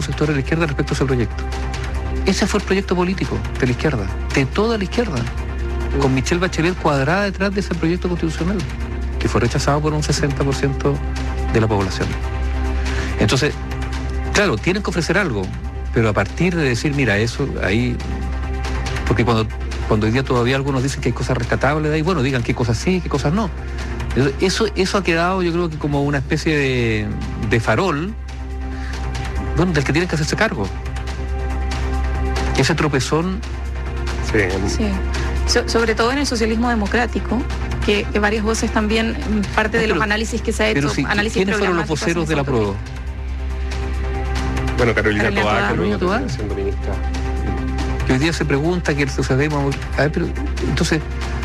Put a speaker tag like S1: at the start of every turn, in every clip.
S1: algunos sectores de la izquierda respecto a ese proyecto. Ese fue el proyecto político de la izquierda, de toda la izquierda, con Michelle Bachelet cuadrada detrás de ese proyecto constitucional, que fue rechazado por un 60% de la población. Entonces, claro, tienen que ofrecer algo, pero a partir de decir, mira, eso ahí, porque cuando hoy día todavía algunos dicen que hay cosas rescatables de ahí, bueno, digan qué cosas sí, qué cosas no. Eso ha quedado, yo creo que como una especie de farol, bueno, del que tienen que hacerse cargo. Ese tropezón.
S2: Sí. Sobre todo en el socialismo democrático, que varias voces también, parte de los análisis que se ha hecho,
S1: ¿quiénes fueron los voceros de la prueba?
S3: Bueno, Carolina Toá,
S1: siendo ministra. Que hoy día se pregunta que el socialismo... A ver, pero entonces...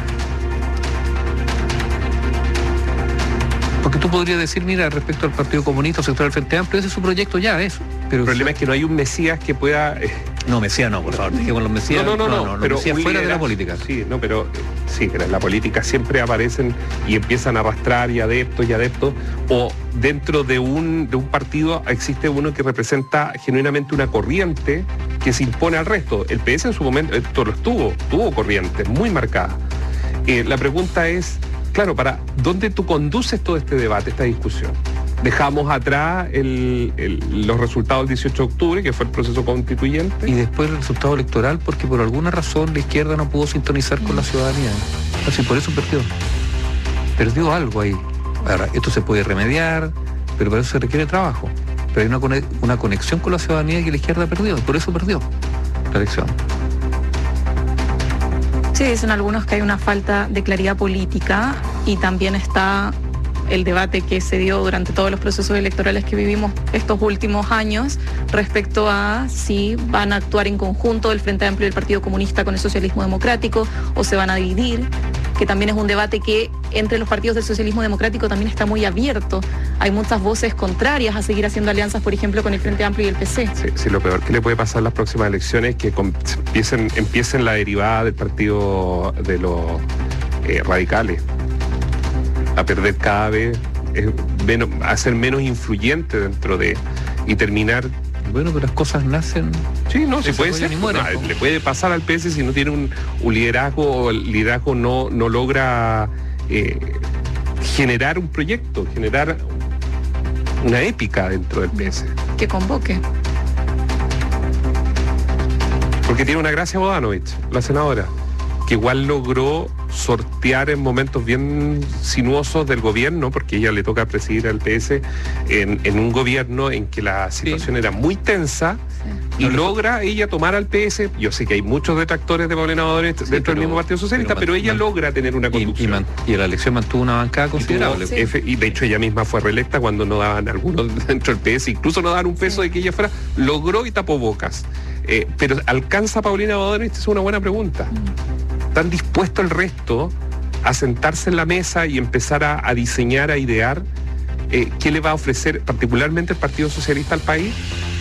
S1: Porque tú podrías decir, mira, respecto al Partido Comunista o sector del Frente Amplio, ese es su proyecto ya, eso. Pero
S3: el problema es que no hay un Mesías que pueda...
S1: No, Mesías no, por favor, dejemos los Mesías.
S3: No, pero
S1: Mesías fuera de la política.
S3: Sí, pero en la política siempre aparecen y empiezan a arrastrar y adeptos, o dentro de un partido existe uno que representa genuinamente una corriente que se impone al resto. El PS en su momento tuvo corrientes muy marcadas. La pregunta es, claro, ¿para dónde tú conduces todo este debate, esta discusión? Dejamos atrás los resultados del 18 de octubre, que fue el proceso constituyente.
S1: Y después el resultado electoral, porque por alguna razón la izquierda no pudo sintonizar con la ciudadanía. Así, por eso perdió. Perdió algo ahí. Ahora, esto se puede remediar, pero para eso se requiere trabajo. Pero hay una conexión con la ciudadanía que la izquierda perdió, y por eso perdió la elección.
S2: Sí, dicen algunos que hay una falta de claridad política y también está el debate que se dio durante todos los procesos electorales que vivimos estos últimos años respecto a si van a actuar en conjunto el Frente Amplio y el Partido Comunista con el socialismo democrático o se van a dividir, que también es un debate que entre los partidos del socialismo democrático también está muy abierto. Hay muchas voces contrarias a seguir haciendo alianzas, por ejemplo, con el Frente Amplio y el PC.
S3: Sí, lo peor que le puede pasar en las próximas elecciones es que empiecen la derivada del partido de los radicales a perder cada vez, a ser menos influyente dentro de, y terminar...
S1: Bueno, pero las cosas nacen...
S3: Sí, no, se puede ser. Le puede pasar al PS si no tiene un liderazgo, o el liderazgo no logra generar un proyecto, generar una épica dentro del PS.
S2: Que convoque.
S3: Porque tiene una gracia Bodanovich, la senadora, que igual logró sortear en momentos bien sinuosos del gobierno, porque ella le toca presidir al PS en un gobierno en que la situación era muy tensa, y logra ella tomar al PS. Yo sé que hay muchos detractores de Paulina Bodanovich dentro del mismo Partido Socialista, pero ella logra tener una conducción.
S1: Y en la elección mantuvo una bancada considerable.
S3: Y de hecho ella misma fue reelecta cuando no daban algunos dentro del PS, incluso no daban un peso de que ella fuera, logró y tapó bocas. Pero ¿alcanza Paulina Bodanovich? Es una buena pregunta. ¿Están dispuestos el resto a sentarse en la mesa y empezar a diseñar, a idear qué le va a ofrecer particularmente el Partido Socialista al país?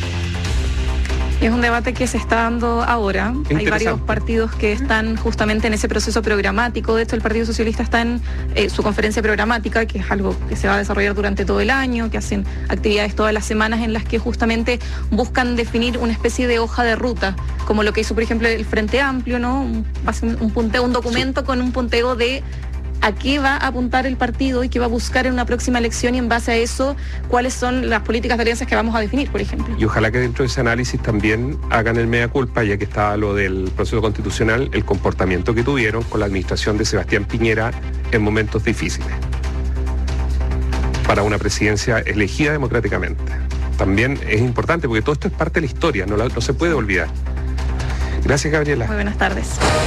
S2: Es un debate que se está dando ahora. Hay varios partidos que están justamente en ese proceso programático. De hecho, el Partido Socialista está en su conferencia programática, que es algo que se va a desarrollar durante todo el año, que hacen actividades todas las semanas en las que justamente buscan definir una especie de hoja de ruta, como lo que hizo, por ejemplo, el Frente Amplio, ¿no? Un documento con un punteo de a qué va a apuntar el partido y qué va a buscar en una próxima elección, y en base a eso, cuáles son las políticas de alianzas que vamos a definir, por ejemplo.
S3: Y ojalá que dentro de ese análisis también hagan el mea culpa, ya que estaba lo del proceso constitucional, el comportamiento que tuvieron con la administración de Sebastián Piñera en momentos difíciles para una presidencia elegida democráticamente. También es importante porque todo esto es parte de la historia, no se puede olvidar. Gracias, Gabriela.
S2: Muy buenas tardes.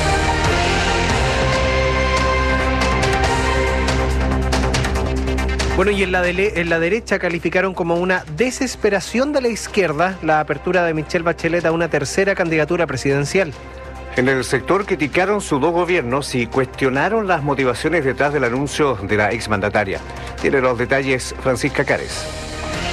S4: Bueno, y en la derecha calificaron como una desesperación de la izquierda la apertura de Michelle Bachelet a una tercera candidatura presidencial.
S5: En el sector criticaron sus dos gobiernos y cuestionaron las motivaciones detrás del anuncio de la exmandataria. Tiene los detalles Francisca Cárez.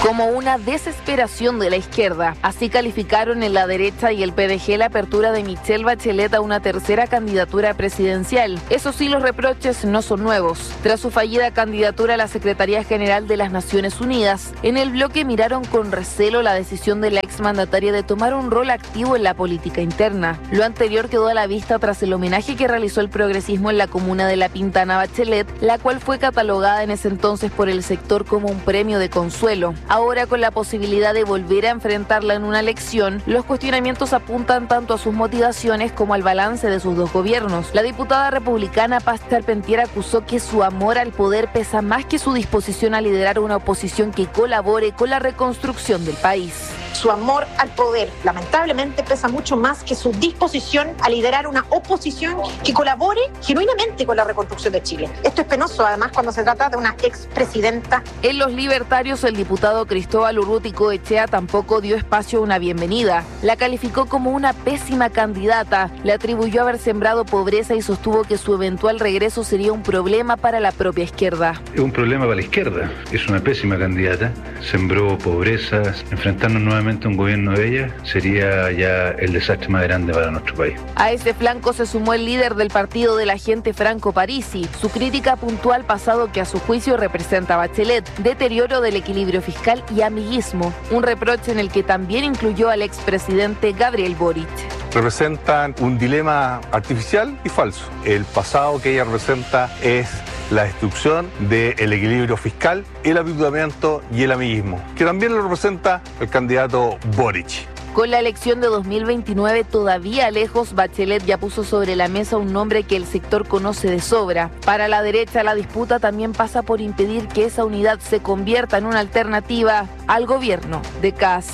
S6: como una desesperación de la izquierda. Así calificaron en la derecha y el PDG la apertura de Michelle Bachelet a una tercera candidatura presidencial. Eso sí, los reproches no son nuevos. Tras su fallida candidatura a la Secretaría General de las Naciones Unidas, en el bloque miraron con recelo la decisión de la exmandataria de tomar un rol activo en la política interna. Lo anterior quedó a la vista tras el homenaje que realizó el progresismo en la comuna de La Pintana a Bachelet, la cual fue catalogada en ese entonces por el sector como un premio de consuelo. Ahora, con la posibilidad de volver a enfrentarla en una elección, los cuestionamientos apuntan tanto a sus motivaciones como al balance de sus dos gobiernos. La diputada republicana Paz Charpentier acusó que su amor al poder pesa más que su disposición a liderar una oposición que colabore con la reconstrucción del país.
S7: Su amor al poder, lamentablemente, pesa mucho más que su disposición a liderar una oposición que colabore genuinamente con la reconstrucción de Chile. Esto es penoso, además, cuando se trata de una expresidenta.
S6: En Los Libertarios, el diputado Cristóbal Urruticoechea tampoco dio espacio a una bienvenida. La calificó como una pésima candidata, le atribuyó haber sembrado pobreza y sostuvo que su eventual regreso sería un problema para la propia izquierda.
S8: Es un problema para la izquierda, es una pésima candidata, sembró pobreza, enfrentarnos nuevamente a un gobierno de ella sería ya el desastre más grande para nuestro país.
S6: A ese flanco se sumó el líder del partido de la gente, Franco Parisi. Su crítica apuntó al pasado que a su juicio representa a Bachelet, deterioro del equilibrio fiscal y amiguismo, un reproche en el que también incluyó al expresidente Gabriel Boric.
S9: Representan un dilema artificial y falso. El pasado que ella representa es la destrucción del equilibrio fiscal, el apitutamiento y el amiguismo, que también lo representa el candidato Boric.
S6: Con la elección de 2029 todavía lejos, Bachelet ya puso sobre la mesa un nombre que el sector conoce de sobra. Para la derecha, la disputa también pasa por impedir que esa unidad se convierta en una alternativa al gobierno de Kast.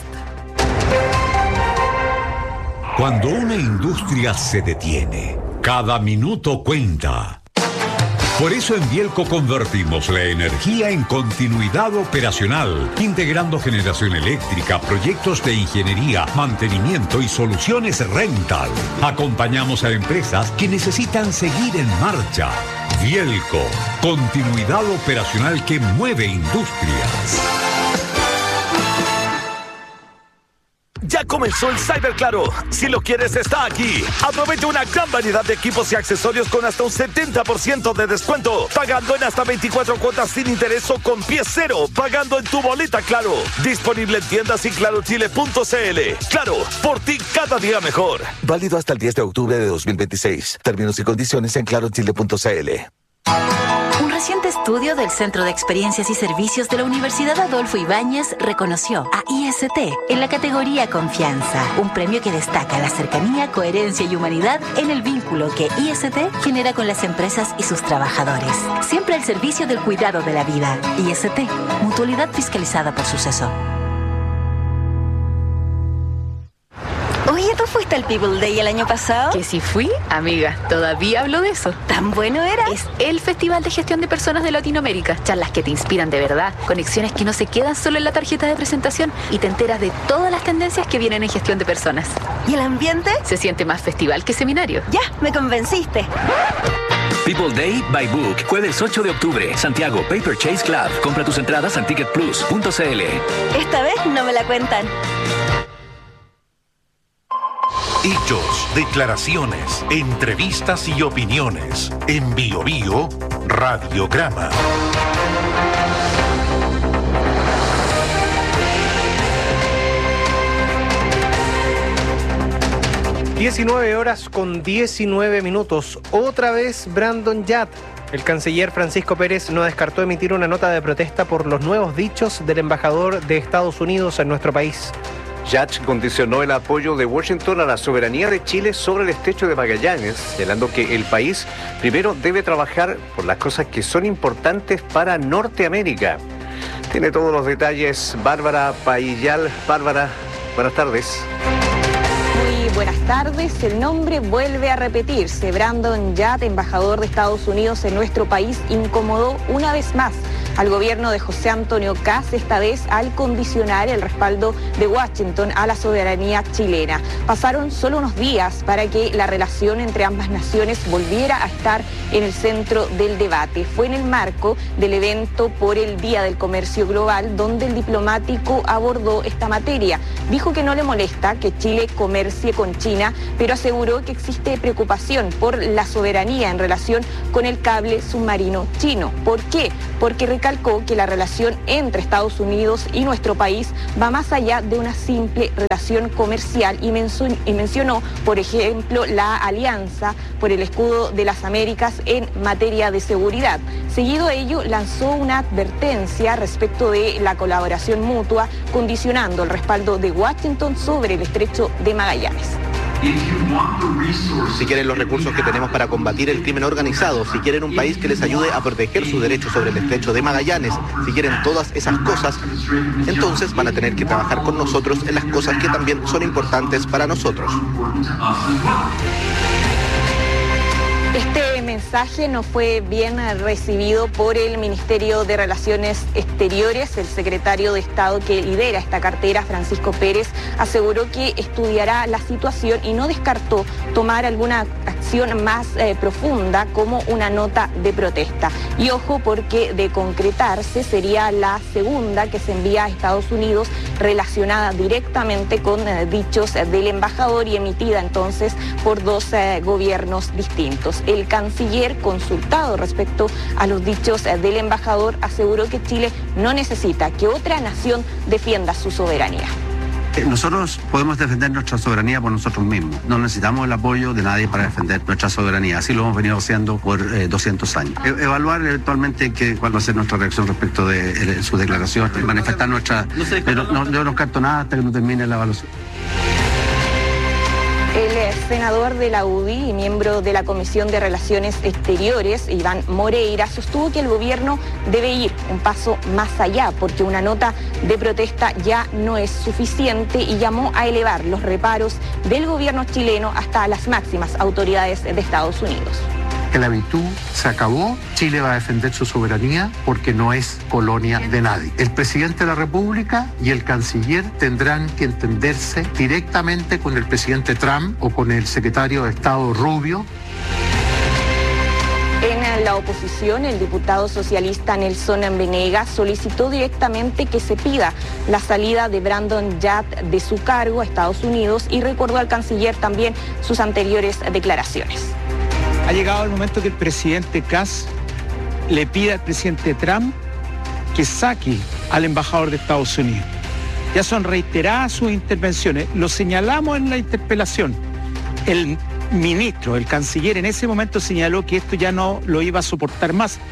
S10: Cuando una industria se detiene, cada minuto cuenta. Por eso en Bielco convertimos la energía en continuidad operacional, integrando generación eléctrica, proyectos de ingeniería, mantenimiento y soluciones rental. Acompañamos a empresas que necesitan seguir en marcha. Bielco, continuidad operacional que mueve industrias.
S11: Ya comenzó el Cyber Claro. Si lo quieres, está aquí. Aprovecha una gran variedad de equipos y accesorios con hasta un 70% de descuento. Pagando en hasta 24 cuotas sin interés o con pie cero. Pagando en tu boleta Claro. Disponible en tiendas y clarochile.cl. Claro, por ti cada día mejor.
S12: Válido hasta el 10 de octubre de 2026. Términos y condiciones en clarochile.cl.
S13: Un reciente estudio del Centro de Experiencias y Servicios de la Universidad Adolfo Ibáñez reconoció a IST en la categoría Confianza, un premio que destaca la cercanía, coherencia y humanidad en el vínculo que IST genera con las empresas y sus trabajadores. Siempre al servicio del cuidado de la vida. IST, mutualidad fiscalizada por Suceso.
S14: Oye, ¿tú fuiste al People Day el año pasado?
S2: Que si fui, amiga, todavía hablo de eso.
S14: ¿Tan bueno era?
S2: Es el Festival de Gestión de Personas de Latinoamérica. Charlas que te inspiran de verdad, conexiones que no se quedan solo en la tarjeta de presentación y te enteras de todas las tendencias que vienen en gestión de personas.
S14: ¿Y el ambiente?
S2: Se siente más festival que seminario.
S14: Ya, me convenciste.
S15: People Day by Book, jueves 8 de octubre, Santiago, Paper Chase Club. Compra tus entradas en ticketplus.cl.
S14: Esta vez no me la cuentan.
S10: Hechos, declaraciones, entrevistas y opiniones. En Bio Bio, Radiograma.
S4: (19:19). Otra vez Brandon Yat. El canciller Francisco Pérez no descartó emitir una nota de protesta por los nuevos dichos del embajador de Estados Unidos en nuestro país.
S5: Yat condicionó el apoyo de Washington a la soberanía de Chile sobre el estrecho de Magallanes, señalando que el país primero debe trabajar por las cosas que son importantes para Norteamérica. Tiene todos los detalles Bárbara Paillal. Bárbara, buenas tardes.
S16: Muy buenas tardes. El nombre vuelve a repetirse. Brandon Yat, embajador de Estados Unidos en nuestro país, incomodó una vez más al gobierno de José Antonio Kast, esta vez al condicionar el respaldo de Washington a la soberanía chilena. Pasaron solo unos días para que la relación entre ambas naciones volviera a estar en el centro del debate. Fue en el marco del evento por el Día del Comercio Global donde el diplomático abordó esta materia. Dijo que no le molesta que Chile comercie con China, pero aseguró que existe preocupación por la soberanía en relación con el cable submarino chino. ¿Por qué? Porque recalcó que la relación entre Estados Unidos y nuestro país va más allá de una simple relación comercial y mencionó, por ejemplo, la alianza por el escudo de las Américas en materia de seguridad. Seguido a ello, lanzó una advertencia respecto de la colaboración mutua, condicionando el respaldo de Washington sobre el estrecho de Magallanes.
S17: Si quieren los recursos que tenemos para combatir el crimen organizado, si quieren un país que les ayude a proteger sus derechos sobre el estrecho de Magallanes, si quieren todas esas cosas, entonces van a tener que trabajar con nosotros en las cosas que también son importantes para nosotros.
S16: Este mensaje no fue bien recibido por el Ministerio de Relaciones Exteriores. El secretario de Estado que lidera esta cartera, Francisco Pérez, aseguró que estudiará la situación y no descartó tomar alguna acción más profunda como una nota de protesta. Y ojo, porque de concretarse sería la segunda que se envía a Estados Unidos relacionada directamente con dichos del embajador y emitida entonces por dos gobiernos distintos. El canciller, consultado respecto a los dichos del embajador, aseguró que Chile no necesita que otra nación defienda su soberanía.
S18: Nosotros podemos defender nuestra soberanía por nosotros mismos. No necesitamos el apoyo de nadie para defender nuestra soberanía. Así lo hemos venido haciendo por 200 años. Evaluar eventualmente cuál va a ser nuestra reacción respecto de su declaración. Manifestar nuestra... No descarto nada hasta que no termine la evaluación.
S16: El senador de la UDI y miembro de la Comisión de Relaciones Exteriores, Iván Moreira, sostuvo que el gobierno debe ir un paso más allá porque una nota de protesta ya no es suficiente y llamó a elevar los reparos del gobierno chileno hasta las máximas autoridades de Estados Unidos.
S19: Que la virtud se acabó, Chile va a defender su soberanía porque no es colonia de nadie. El presidente de la República y el canciller tendrán que entenderse directamente con el presidente Trump o con el secretario de Estado Rubio.
S16: En la oposición, el diputado socialista Nelson Venegas solicitó directamente que se pida la salida de Brandon Yat de su cargo a Estados Unidos y recordó al canciller también sus anteriores declaraciones.
S20: Ha llegado el momento que el presidente Kast le pida al presidente Trump que saque al embajador de Estados Unidos. Ya son reiteradas sus intervenciones, lo señalamos en la interpelación. El ministro, el canciller en ese momento señaló que esto ya no lo iba a soportar más.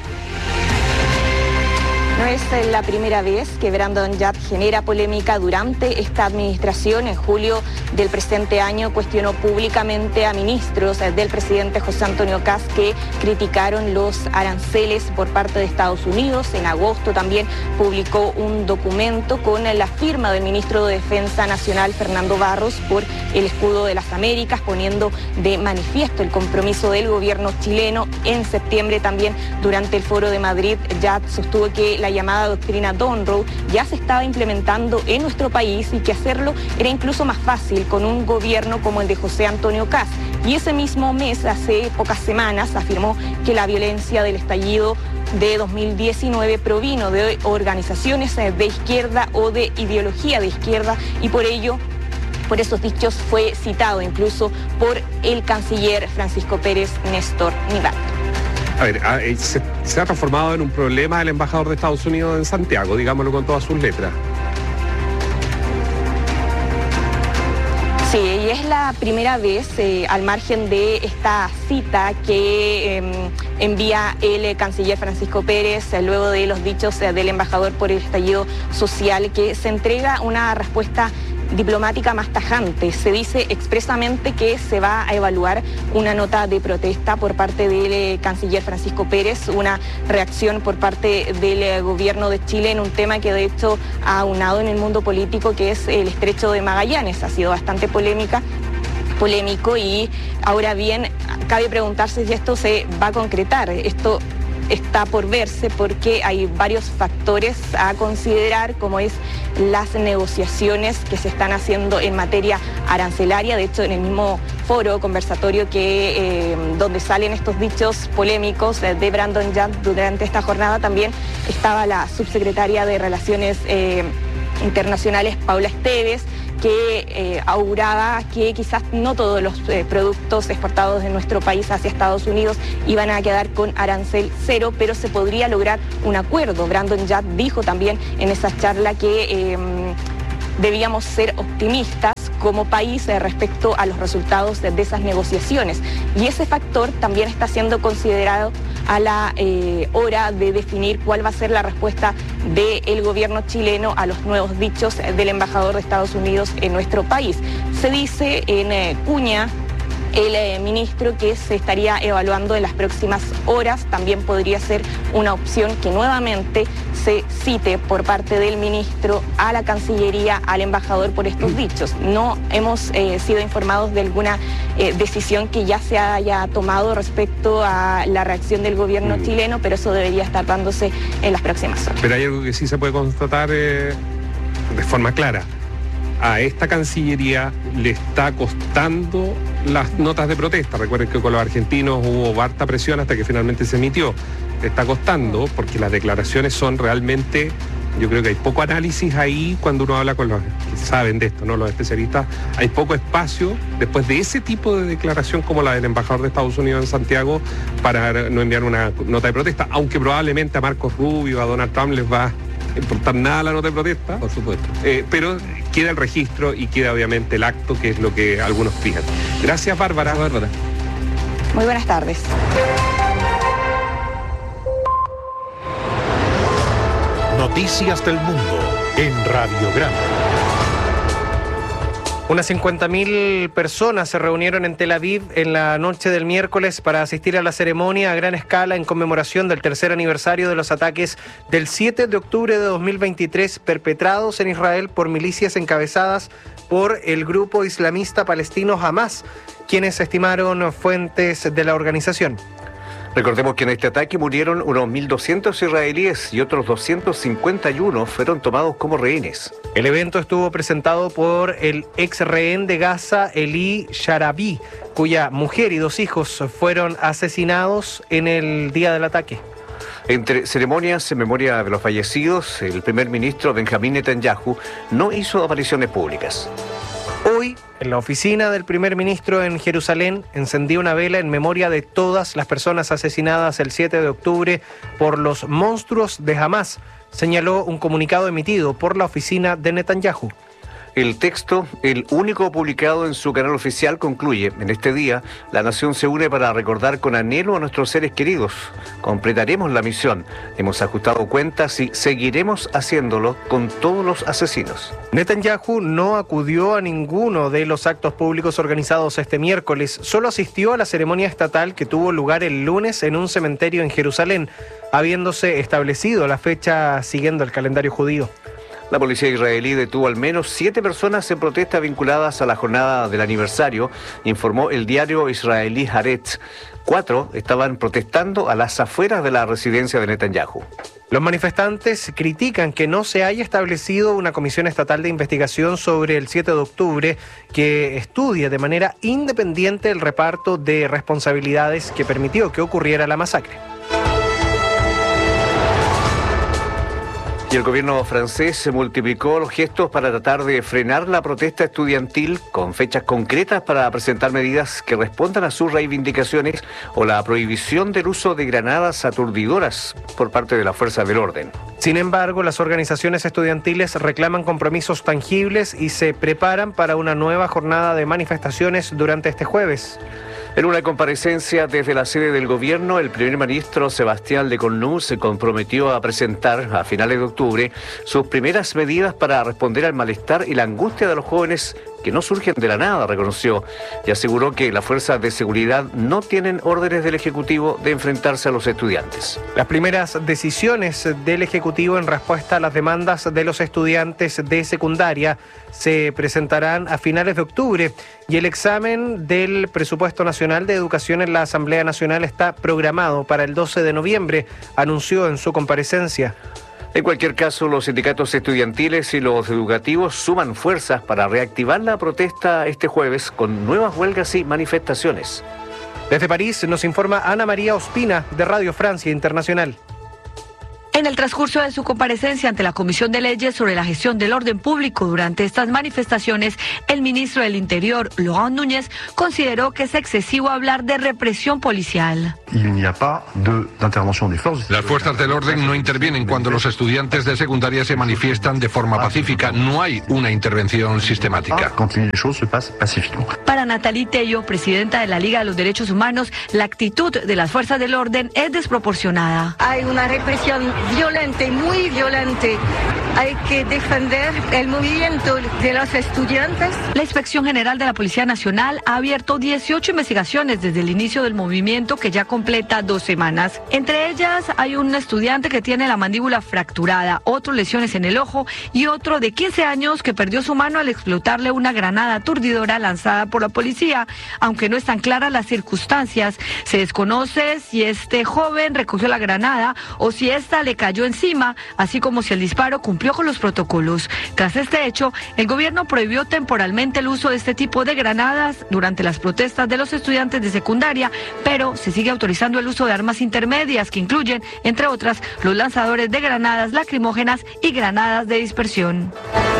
S16: No es la primera vez que Brandon Yat genera polémica durante esta administración. En julio del presente año cuestionó públicamente a ministros del presidente José Antonio Kast que criticaron los aranceles por parte de Estados Unidos. En agosto también publicó un documento con la firma del ministro de Defensa Nacional, Fernando Barros, por el escudo de las Américas, poniendo de manifiesto el compromiso del gobierno chileno. En septiembre también, durante el Foro de Madrid, Yat sostuvo que la llamada doctrina Donroe ya se estaba implementando en nuestro país y que hacerlo era incluso más fácil con un gobierno como el de José Antonio Kast. Y ese mismo mes, hace pocas semanas, afirmó que la violencia del estallido de 2019 provino de organizaciones de izquierda o de ideología de izquierda y por esos dichos fue citado incluso por el canciller Francisco Pérez Néstor Nivato.
S3: A ver, se ha transformado en un problema el embajador de Estados Unidos en Santiago, digámoslo con todas sus letras.
S16: Sí, y es la primera vez, al margen de esta cita que envía el canciller Francisco Pérez, luego de los dichos del embajador por el estallido social, que se entrega una respuesta diplomática más tajante. Se dice expresamente que se va a evaluar una nota de protesta por parte del canciller Francisco Pérez, una reacción por parte del gobierno de Chile en un tema que de hecho ha aunado en el mundo político, que es el estrecho de Magallanes. Ha sido bastante polémico y ahora bien cabe preguntarse si esto se va a concretar. Esto está por verse porque hay varios factores a considerar, como es las negociaciones que se están haciendo en materia arancelaria. De hecho, en el mismo foro conversatorio donde salen estos dichos polémicos de Brandon Yat durante esta jornada, también estaba la subsecretaria de Relaciones Internacionales, Paula Esteves, que auguraba que quizás no todos los productos exportados de nuestro país hacia Estados Unidos iban a quedar con arancel cero, pero se podría lograr un acuerdo. Brandon Yat dijo también en esa charla que debíamos ser optimistas como país respecto a los resultados de esas negociaciones. Y ese factor también está siendo considerado a la hora de definir cuál va a ser la respuesta del gobierno chileno a los nuevos dichos del embajador de Estados Unidos en nuestro país. Se dice en cuña el ministro que se estaría evaluando en las próximas horas. También podría ser una opción que nuevamente se cite por parte del ministro a la Cancillería, al embajador por estos dichos. No hemos sido informados de alguna decisión que ya se haya tomado respecto a la reacción del gobierno chileno, pero eso debería estar dándose en las próximas horas.
S3: Pero hay algo que sí se puede constatar de forma clara. A esta Cancillería le está costando las notas de protesta. Recuerden que con los argentinos hubo harta presión hasta que finalmente se emitió. Le está costando porque las declaraciones son realmente, yo creo que hay poco análisis ahí cuando uno habla con los que saben de esto, ¿no? Los especialistas. Hay poco espacio después de ese tipo de declaración como la del embajador de Estados Unidos en Santiago para no enviar una nota de protesta, aunque probablemente a Marcos Rubio, a Donald Trump les va a importar nada la nota de protesta, por supuesto, pero queda el registro y queda obviamente el acto, que es lo que algunos fijan. Gracias, Bárbara.
S16: Muy buenas tardes.
S21: Noticias del Mundo en Radiograma.
S4: Unas 50.000 personas se reunieron en Tel Aviv en la noche del miércoles para asistir a la ceremonia a gran escala en conmemoración del tercer aniversario de los ataques del 7 de octubre de 2023 perpetrados en Israel por milicias encabezadas por el grupo islamista palestino Hamas, quienes estimaron fuentes de la organización.
S5: Recordemos que en este ataque murieron unos 1.200 israelíes y otros 251 fueron tomados como rehenes.
S4: El evento estuvo presentado por el ex rehén de Gaza, Eli Sharabi, cuya mujer y 2 hijos fueron asesinados en el día del ataque.
S5: Entre ceremonias en memoria de los fallecidos, el primer ministro Benjamín Netanyahu no hizo apariciones públicas.
S4: Hoy, en la oficina del primer ministro en Jerusalén, encendió una vela en memoria de todas las personas asesinadas el 7 de octubre por los monstruos de Hamas, señaló un comunicado emitido por la oficina de Netanyahu.
S5: El texto, el único publicado en su canal oficial, concluye: en este día, la nación se une para recordar con anhelo a nuestros seres queridos. Completaremos la misión. Hemos ajustado cuentas y seguiremos haciéndolo con todos los asesinos.
S4: Netanyahu no acudió a ninguno de los actos públicos organizados este miércoles. Solo asistió a la ceremonia estatal que tuvo lugar el lunes en un cementerio en Jerusalén, habiéndose establecido la fecha siguiendo el calendario judío.
S5: La policía israelí detuvo al menos 7 personas en protesta vinculadas a la jornada del aniversario, informó el diario israelí Haaretz. 4 estaban protestando a las afueras de la residencia de Netanyahu.
S4: Los manifestantes critican que no se haya establecido una comisión estatal de investigación sobre el 7 de octubre que estudie de manera independiente el reparto de responsabilidades que permitió que ocurriera la masacre.
S5: Y el gobierno francés multiplicó los gestos para tratar de frenar la protesta estudiantil con fechas concretas para presentar medidas que respondan a sus reivindicaciones o la prohibición del uso de granadas aturdidoras por parte de las fuerzas del orden.
S4: Sin embargo, las organizaciones estudiantiles reclaman compromisos tangibles y se preparan para una nueva jornada de manifestaciones durante este jueves.
S5: En una comparecencia desde la sede del gobierno, el primer ministro Sebastián Lecornu se comprometió a presentar a finales de octubre sus primeras medidas para responder al malestar y la angustia de los jóvenes que no surgen de la nada, reconoció, y aseguró que las fuerzas de seguridad no tienen órdenes del Ejecutivo de enfrentarse a los estudiantes.
S4: Las primeras decisiones del Ejecutivo en respuesta a las demandas de los estudiantes de secundaria se presentarán a finales de octubre y el examen del Presupuesto Nacional de Educación en la Asamblea Nacional está programado para el 12 de noviembre, anunció en su comparecencia.
S5: En cualquier caso, los sindicatos estudiantiles y los educativos suman fuerzas para reactivar la protesta este jueves con nuevas huelgas y manifestaciones.
S4: Desde París nos informa Ana María Ospina de Radio Francia Internacional.
S1: En el transcurso de su comparecencia ante la Comisión de Leyes sobre la gestión del orden público durante estas manifestaciones, el ministro del Interior, Laurent Núñez, consideró que es excesivo hablar de represión policial.
S22: Las fuerzas del orden no intervienen cuando los estudiantes de secundaria se manifiestan de forma pacífica. No hay una intervención sistemática.
S1: Para Nathalie Tello, presidenta de la Liga de los Derechos Humanos, la actitud de las fuerzas del orden es desproporcionada.
S23: Hay una represión violenta, muy violenta. Hay que defender el movimiento de los estudiantes.
S1: La Inspección General de la Policía Nacional ha abierto 18 investigaciones desde el inicio del movimiento, que ya completa 2 semanas. Entre ellas hay un estudiante que tiene la mandíbula fracturada, otro lesiones en el ojo y otro de 15 años que perdió su mano al explotarle una granada aturdidora lanzada por la policía. Aunque no están claras las circunstancias, se desconoce si este joven recogió la granada o si esta le cayó encima, así como si el disparo cumplió con los protocolos. Tras este hecho, el gobierno prohibió temporalmente el uso de este tipo de granadas durante las protestas de los estudiantes de secundaria, pero se sigue autorizando el uso de armas intermedias que incluyen, entre otras, los lanzadores de granadas lacrimógenas y granadas de dispersión.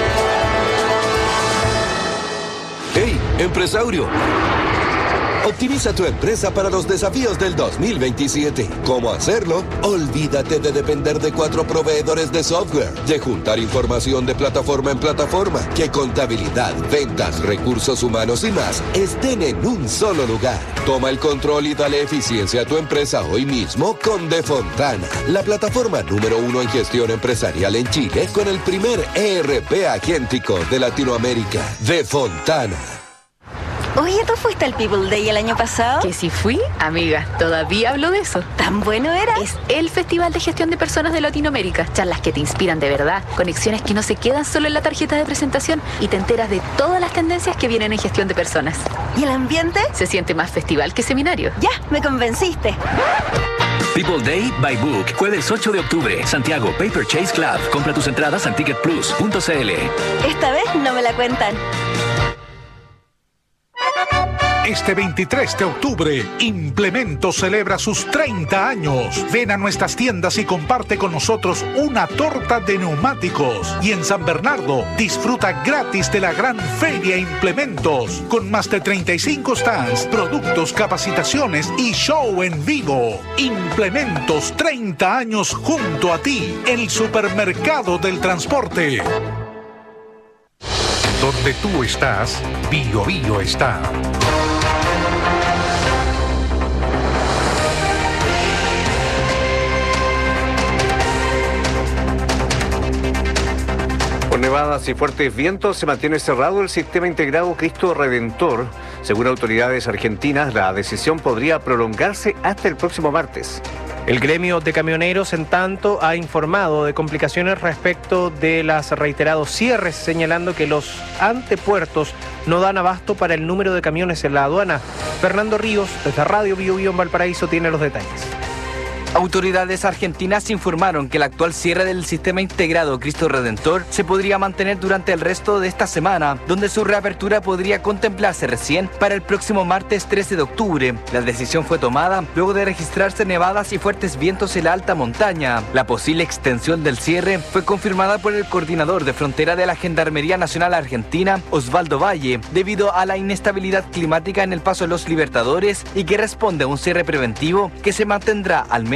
S24: ¡Hey, empresario! Optimiza tu empresa para los desafíos del 2027. ¿Cómo hacerlo? Olvídate de depender de 4 proveedores de software, de juntar información de plataforma en plataforma, que contabilidad, ventas, recursos humanos y más estén en un solo lugar. Toma el control y dale eficiencia a tu empresa hoy mismo con Defontana, la plataforma número 1 en gestión empresarial en Chile, con el primer ERP agéntico de Latinoamérica. Defontana.
S14: Oye, ¿tú fuiste al People Day el año pasado?
S6: Que si fui, amiga, todavía hablo de eso.
S14: ¿Tan bueno era?
S6: Es el Festival de Gestión de Personas de Latinoamérica. Charlas que te inspiran de verdad, conexiones que no se quedan solo en la tarjeta de presentación y te enteras de todas las tendencias que vienen en gestión de personas.
S14: ¿Y el ambiente?
S6: Se siente más festival que seminario.
S14: Ya, me convenciste.
S15: People Day by Book, jueves 8 de octubre, Santiago, Paper Chase Club. Compra tus entradas en ticketplus.cl.
S14: Esta vez no me la cuentan.
S21: Este 23 de octubre, Implementos celebra sus 30 años. Ven a nuestras tiendas y comparte con nosotros una torta de neumáticos. Y en San Bernardo, disfruta gratis de la gran Feria Implementos, con más de 35 stands, productos, capacitaciones y show en vivo. Implementos, 30 años junto a ti, el supermercado del transporte. Donde tú estás, Bio Bio está.
S5: Por nevadas y fuertes vientos se mantiene cerrado el sistema integrado Cristo Redentor. Según autoridades argentinas, la decisión podría prolongarse hasta el próximo martes.
S4: El gremio de camioneros, en tanto, ha informado de complicaciones respecto de los reiterados cierres, señalando que los antepuertos no dan abasto para el número de camiones en la aduana. Fernando Ríos, desde Radio Bio Bio en Valparaíso, tiene los detalles.
S25: Autoridades argentinas informaron que el actual cierre del sistema integrado Cristo Redentor se podría mantener durante el resto de esta semana, donde su reapertura podría contemplarse recién para el próximo martes 13 de octubre. La decisión fue tomada luego de registrarse nevadas y fuertes vientos en la alta montaña. La posible extensión del cierre fue confirmada por el coordinador de frontera de la Gendarmería Nacional Argentina, Osvaldo Valle, debido a la inestabilidad climática en el Paso de los Libertadores y que responde a un cierre preventivo que se mantendrá al menos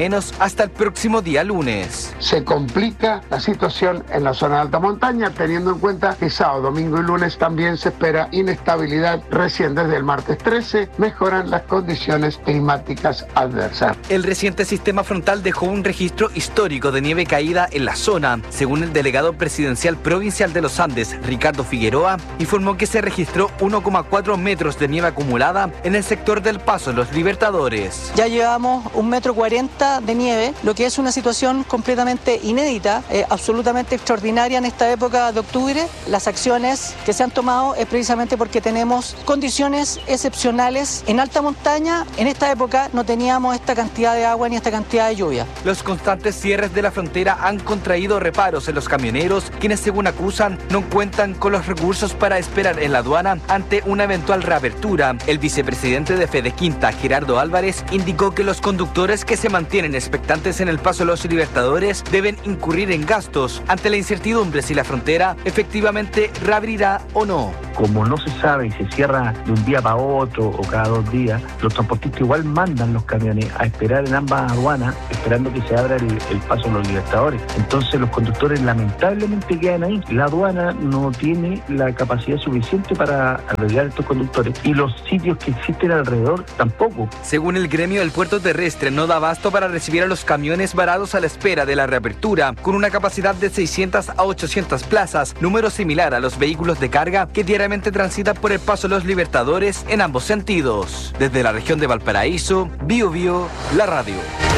S25: menos hasta el próximo día lunes.
S7: Se complica la situación en la zona de alta montaña, teniendo en cuenta que sábado, domingo y lunes también se espera inestabilidad. Recién desde el martes 13 mejoran las condiciones climáticas adversas.
S25: El reciente sistema frontal dejó un registro histórico de nieve caída en la zona. Según el delegado presidencial provincial de los Andes, Ricardo Figueroa, informó que se registró 1,4 metros de nieve acumulada en el sector del Paso Los Libertadores.
S8: Ya llevamos 1,40 m de nieve, lo que es una situación completamente inédita, absolutamente extraordinaria en esta época de octubre. Las acciones que se han tomado es precisamente porque tenemos condiciones excepcionales en alta montaña. En esta época no teníamos esta cantidad de agua ni esta cantidad de lluvia.
S25: Los constantes cierres de la frontera han contraído reparos en los camioneros, quienes según acusan no cuentan con los recursos para esperar en la aduana ante una eventual reapertura. El vicepresidente de Fede Quinta, Gerardo Álvarez, indicó que los conductores que se mantienen expectantes en el Paso Los Libertadores deben incurrir en gastos ante la incertidumbre si la frontera efectivamente reabrirá o no.
S9: Como no se sabe y se cierra de un día para otro o cada 2 días, los transportistas igual mandan los camiones a esperar en ambas aduanas, esperando que se abra el Paso Los Libertadores. Entonces los conductores lamentablemente quedan ahí. La aduana no tiene la capacidad suficiente para albergar a estos conductores y los sitios que existen alrededor tampoco.
S25: Según el gremio, el puerto terrestre no da abasto para recibir a los camiones varados a la espera de la reapertura, con una capacidad de 600 a 800 plazas, número similar a los vehículos de carga que diariamente transitan por el Paso Los Libertadores en ambos sentidos. Desde la región de Valparaíso, Bio Bio, la radio.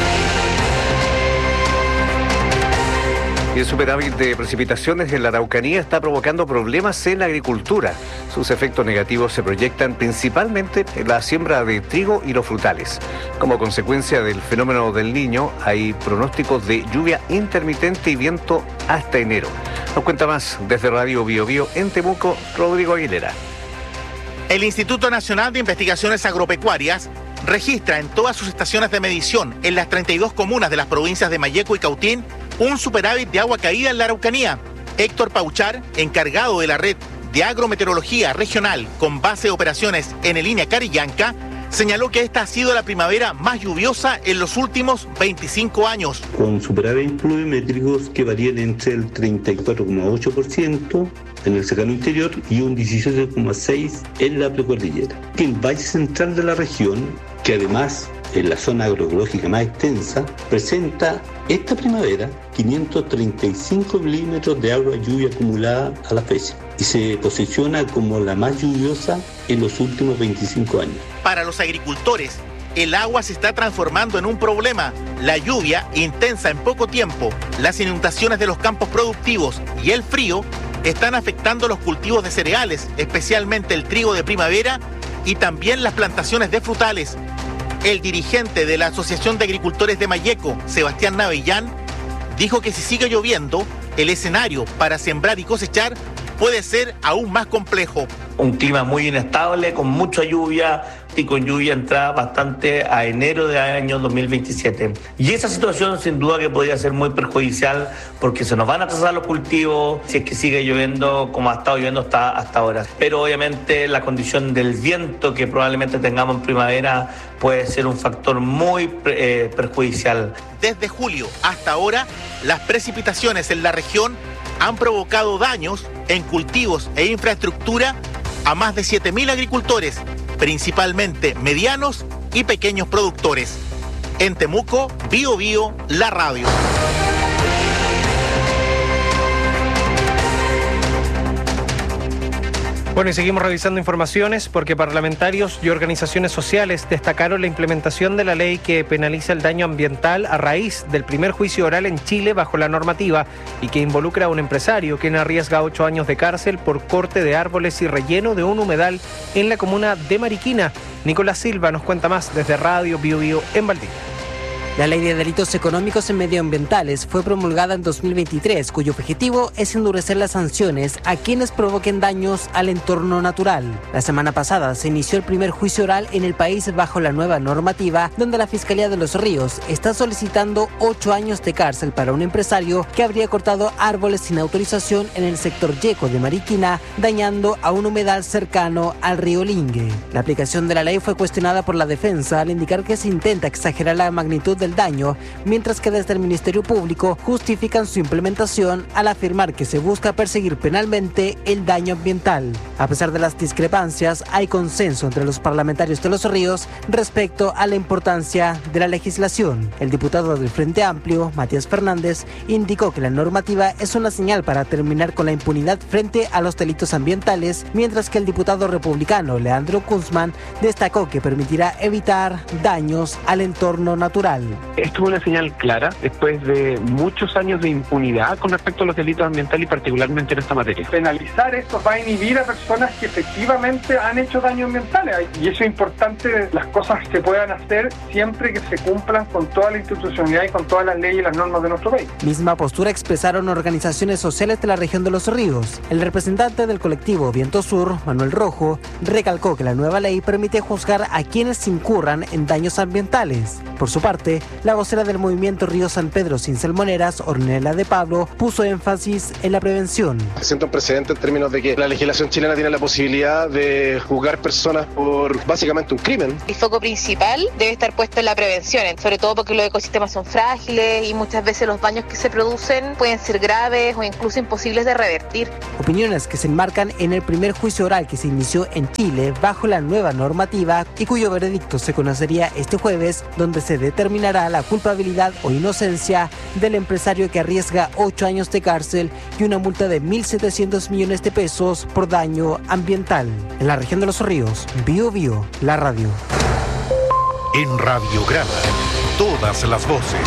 S5: El superávit de precipitaciones en la Araucanía está provocando problemas en la agricultura. Sus efectos negativos se proyectan principalmente en la siembra de trigo y los frutales. Como consecuencia del fenómeno del Niño, hay pronósticos de lluvia intermitente y viento hasta enero. Nos cuenta más desde Radio Bio Bio en Temuco, Rodrigo Aguilera.
S11: El Instituto Nacional de Investigaciones Agropecuarias registra en todas sus estaciones de medición en las 32 comunas de las provincias de Malleco y Cautín un superávit de agua caída en la Araucanía. Héctor Pauchar, encargado de la red de agrometeorología regional con base de operaciones en línea Carillanca, señaló que esta ha sido la primavera más lluviosa en los últimos 25 años.
S12: Con superávit pluviométricos que varían entre el 34,8% en el secano interior y un 17,6% en la precordillera. El valle central de la región, que además en la zona agroecológica más extensa, presenta esta primavera 535 milímetros de agua lluvia acumulada a la fecha y se posiciona como la más lluviosa en los últimos 25 años.
S11: Para los agricultores, el agua se está transformando en un problema. La lluvia intensa en poco tiempo, las inundaciones de los campos productivos y el frío están afectando los cultivos de cereales, especialmente el trigo de primavera y también las plantaciones de frutales. El dirigente de la Asociación de Agricultores de Malleco, Sebastián Navellán, dijo que si sigue lloviendo, el escenario para sembrar y cosechar puede ser aún más complejo.
S26: Un clima muy inestable, con mucha lluvia y con lluvia entrada bastante a enero del año 2027. Y esa situación sin duda que podría ser muy perjudicial porque se nos van a atrasar los cultivos si es que sigue lloviendo como ha estado lloviendo hasta ahora. Pero obviamente la condición del viento que probablemente tengamos en primavera puede ser un factor muy perjudicial.
S11: Desde julio hasta ahora, las precipitaciones en la región han provocado daños en cultivos e infraestructura a más de 7.000 agricultores, principalmente medianos y pequeños productores. En Temuco, Bio Bio, la radio.
S4: Bueno, y seguimos revisando informaciones porque parlamentarios y organizaciones sociales destacaron la implementación de la ley que penaliza el daño ambiental a raíz del primer juicio oral en Chile bajo la normativa y que involucra a un empresario quien arriesga 8 años de cárcel por corte de árboles y relleno de un humedal en la comuna de Mariquina. Nicolás Silva nos cuenta más desde Radio Bio Bio en Valdivia.
S27: La Ley de Delitos Económicos y Medioambientales fue promulgada en 2023, cuyo objetivo es endurecer las sanciones a quienes provoquen daños al entorno natural. La semana pasada se inició el primer juicio oral en el país bajo la nueva normativa, donde la Fiscalía de los Ríos está solicitando 8 años de cárcel para un empresario que habría cortado árboles sin autorización en el sector Yeco de Mariquina, dañando a un humedal cercano al río Lingue. La aplicación de la ley fue cuestionada por la defensa al indicar que se intenta exagerar la magnitud de del daño, mientras que desde el Ministerio Público justifican su implementación al afirmar que se busca perseguir penalmente el daño ambiental. A pesar de las discrepancias, hay consenso entre los parlamentarios de Los Ríos respecto a la importancia de la legislación. El diputado del Frente Amplio, Matías Fernández, indicó que la normativa es una señal para terminar con la impunidad frente a los delitos ambientales, mientras que el diputado republicano Leandro Kunzman destacó que permitirá evitar daños al entorno natural.
S2: Esto es una señal clara después de muchos años de impunidad con respecto a los delitos ambientales y particularmente en esta materia.
S10: Penalizar esto va a inhibir a personas que efectivamente han hecho daños ambientales y eso es importante, las cosas se puedan hacer siempre que se cumplan con toda la institucionalidad y con todas las leyes y las normas de nuestro país.
S27: Misma postura expresaron organizaciones sociales de la región de Los Ríos. El representante del colectivo Viento Sur, Manuel Rojo, recalcó que la nueva ley permite juzgar a quienes incurran en daños ambientales. Por su parte, la vocera del movimiento Río San Pedro sin Salmoneras, Ornella de Pablo, puso énfasis en la prevención.
S13: Se siente un precedente en términos de que la legislación chilena tiene la posibilidad de juzgar personas por básicamente un crimen.
S17: El foco principal debe estar puesto en la prevención, sobre todo porque los ecosistemas son frágiles y muchas veces los daños que se producen pueden ser graves o incluso imposibles de revertir.
S27: Opiniones que se enmarcan en el primer juicio oral que se inició en Chile bajo la nueva normativa y cuyo veredicto se conocería este jueves, donde se determinará la culpabilidad o inocencia del empresario que arriesga 8 años de cárcel y una multa de 1.700 millones de pesos por daño ambiental. En la región de Los Ríos, Bio Bio, la radio.
S21: En Radiograma, todas las voces.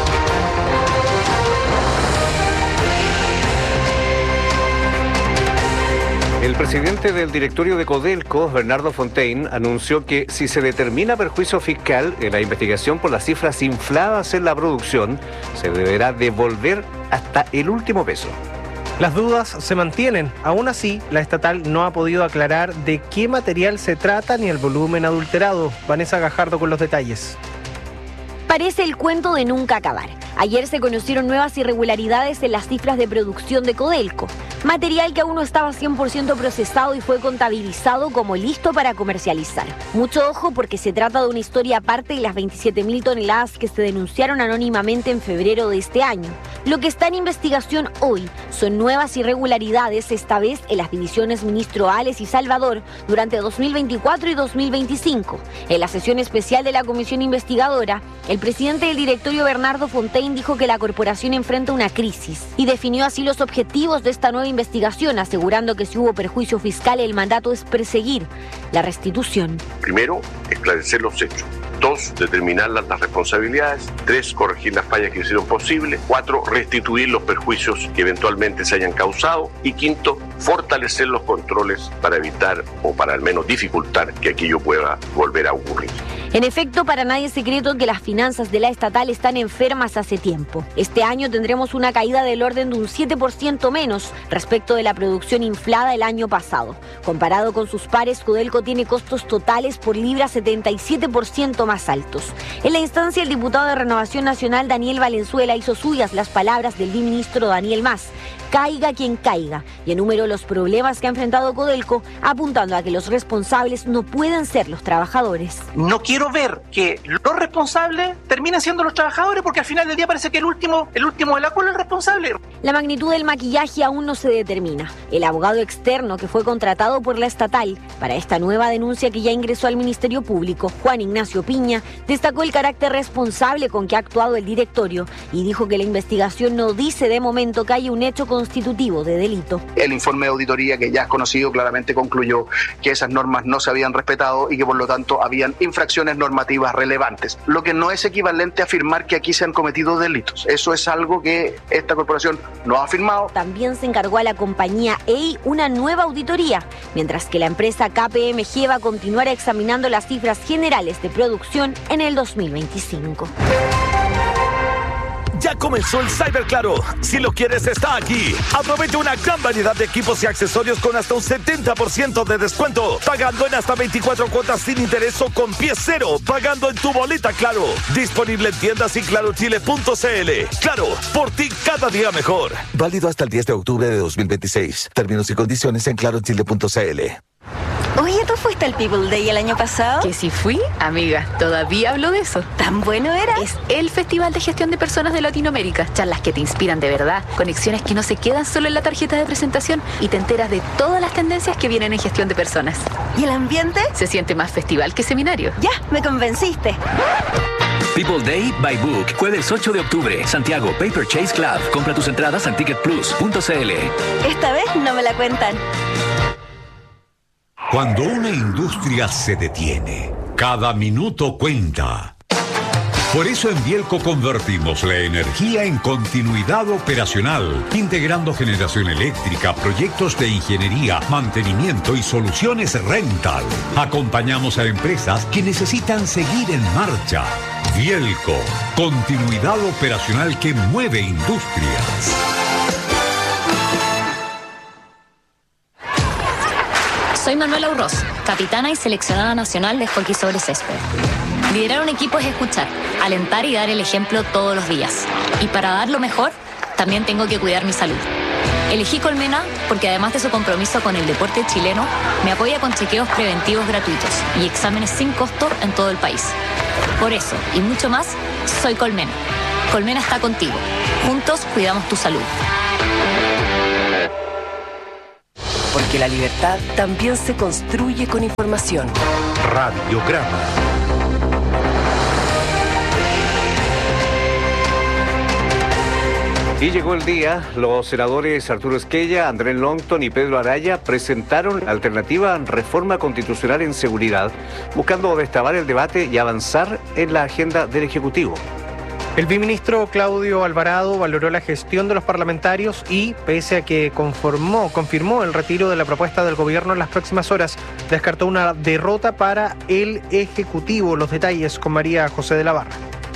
S5: El presidente del directorio de Codelco, Bernardo Fontaine, anunció que si se determina perjuicio fiscal en la investigación por las cifras infladas en la producción, se deberá devolver hasta el último peso.
S4: Las dudas se mantienen. Aún así, la estatal no ha podido aclarar de qué material se trata ni el volumen adulterado. Vanessa Gajardo con los detalles.
S18: Parece el cuento de nunca acabar. Ayer se conocieron nuevas irregularidades en las cifras de producción de Codelco. Material que aún no estaba 100% procesado y fue contabilizado como listo para comercializar. Mucho ojo porque se trata de una historia aparte de las 27.000 toneladas que se denunciaron anónimamente en febrero de este año. Lo que está en investigación hoy son nuevas irregularidades, esta vez en las divisiones Ministro Ales y Salvador durante 2024 y 2025. En la sesión especial de la comisión investigadora, el presidente del directorio, Bernardo Fontaine, dijo que la corporación enfrenta una crisis y definió así los objetivos de esta nueva investigación, asegurando que si hubo perjuicio fiscal, el mandato es perseguir la restitución.
S19: Primero, esclarecer los hechos. 2, determinar las responsabilidades. 3, corregir las fallas que hicieron posible. 4, restituir los perjuicios que eventualmente se hayan causado. Y 5, fortalecer los controles para evitar o para al menos dificultar que aquello pueda volver a ocurrir.
S18: En efecto, para nadie es secreto que las finanzas de la estatal están enfermas hace tiempo. Este año tendremos una caída del orden de un 7% menos respecto de la producción inflada el año pasado. Comparado con sus pares, Codelco tiene costos totales por libra 77% más altos. En la instancia, el diputado de Renovación Nacional, Daniel Valenzuela, hizo suyas las palabras del biministro Daniel Mas. Caiga quien caiga, y enumeró los problemas que ha enfrentado Codelco, apuntando a que los responsables no pueden ser los trabajadores.
S20: No quiero ver que los responsables terminen siendo los trabajadores, porque al final del día parece que el último de la cola es el responsable.
S18: La magnitud del maquillaje aún no se determina. El abogado externo que fue contratado por la estatal para esta nueva denuncia que ya ingresó al Ministerio Público, Juan Ignacio Piña, destacó el carácter responsable con que ha actuado el directorio y dijo que la investigación no dice de momento que haya un hecho constitutivo de delito.
S28: El informe de auditoría que ya es conocido claramente concluyó que esas normas no se habían respetado y que por lo tanto habían infracciones normativas relevantes, lo que no es equivalente a afirmar que aquí se han cometido delitos. Eso es algo que esta corporación no ha afirmado.
S18: También se encargó a la compañía EI una nueva auditoría, mientras que la empresa KPMG va a continuar examinando las cifras generales de producción en el 2025.
S29: Ya comenzó el Cyber Claro. Si lo quieres, está aquí. Aprovecha una gran variedad de equipos y accesorios con hasta un 70% de descuento. Pagando en hasta 24 cuotas sin interés o con pie cero. Pagando en tu boleta Claro. Disponible en tiendas y clarochile.cl. Claro, por ti cada día mejor.
S30: Válido hasta el 10 de octubre de 2026. Términos y condiciones en clarochile.cl.
S1: Oye, ¿tú fuiste al People Day el año pasado?
S3: Que si fui, amiga, todavía hablo de eso.
S1: ¿Tan bueno era?
S3: Es el Festival de Gestión de Personas de Latinoamérica. Charlas que te inspiran de verdad, conexiones que no se quedan solo en la tarjeta de presentación y te enteras de todas las tendencias que vienen en gestión de personas.
S1: ¿Y el ambiente?
S3: Se siente más festival que seminario.
S1: Ya, me convenciste.
S6: People Day by Book, jueves 8 de octubre, Santiago Paper Chase Club. Compra tus entradas en ticketplus.cl.
S1: Esta vez no me la cuentan.
S14: Cuando una industria se detiene, cada minuto cuenta. Por eso en Bielco convertimos la energía en continuidad operacional, integrando generación eléctrica, proyectos de ingeniería, mantenimiento y soluciones rental. Acompañamos a empresas que necesitan seguir en marcha. Bielco, continuidad operacional que mueve industrias.
S15: Soy Manuela Urroz, capitana y seleccionada nacional de hockey sobre césped. Liderar un equipo es escuchar, alentar y dar el ejemplo todos los días. Y para dar lo mejor, también tengo que cuidar mi salud. Elegí Colmena porque además de su compromiso con el deporte chileno, me apoya con chequeos preventivos gratuitos y exámenes sin costo en todo el país. Por eso, y mucho más, soy Colmena. Colmena está contigo. Juntos cuidamos tu salud.
S16: Porque la libertad también se construye con información.
S21: Radiograma.
S5: Y llegó el día, los senadores Arturo Esquella, Andrés Longton y Pedro Araya presentaron la alternativa reforma constitucional en seguridad, buscando destrabar el debate y avanzar en la agenda del Ejecutivo.
S4: El viceministro Claudio Alvarado valoró la gestión de los parlamentarios y, pese a que confirmó el retiro de la propuesta del gobierno en las próximas horas, descartó una derrota para el Ejecutivo. Los detalles con María José de la Barra.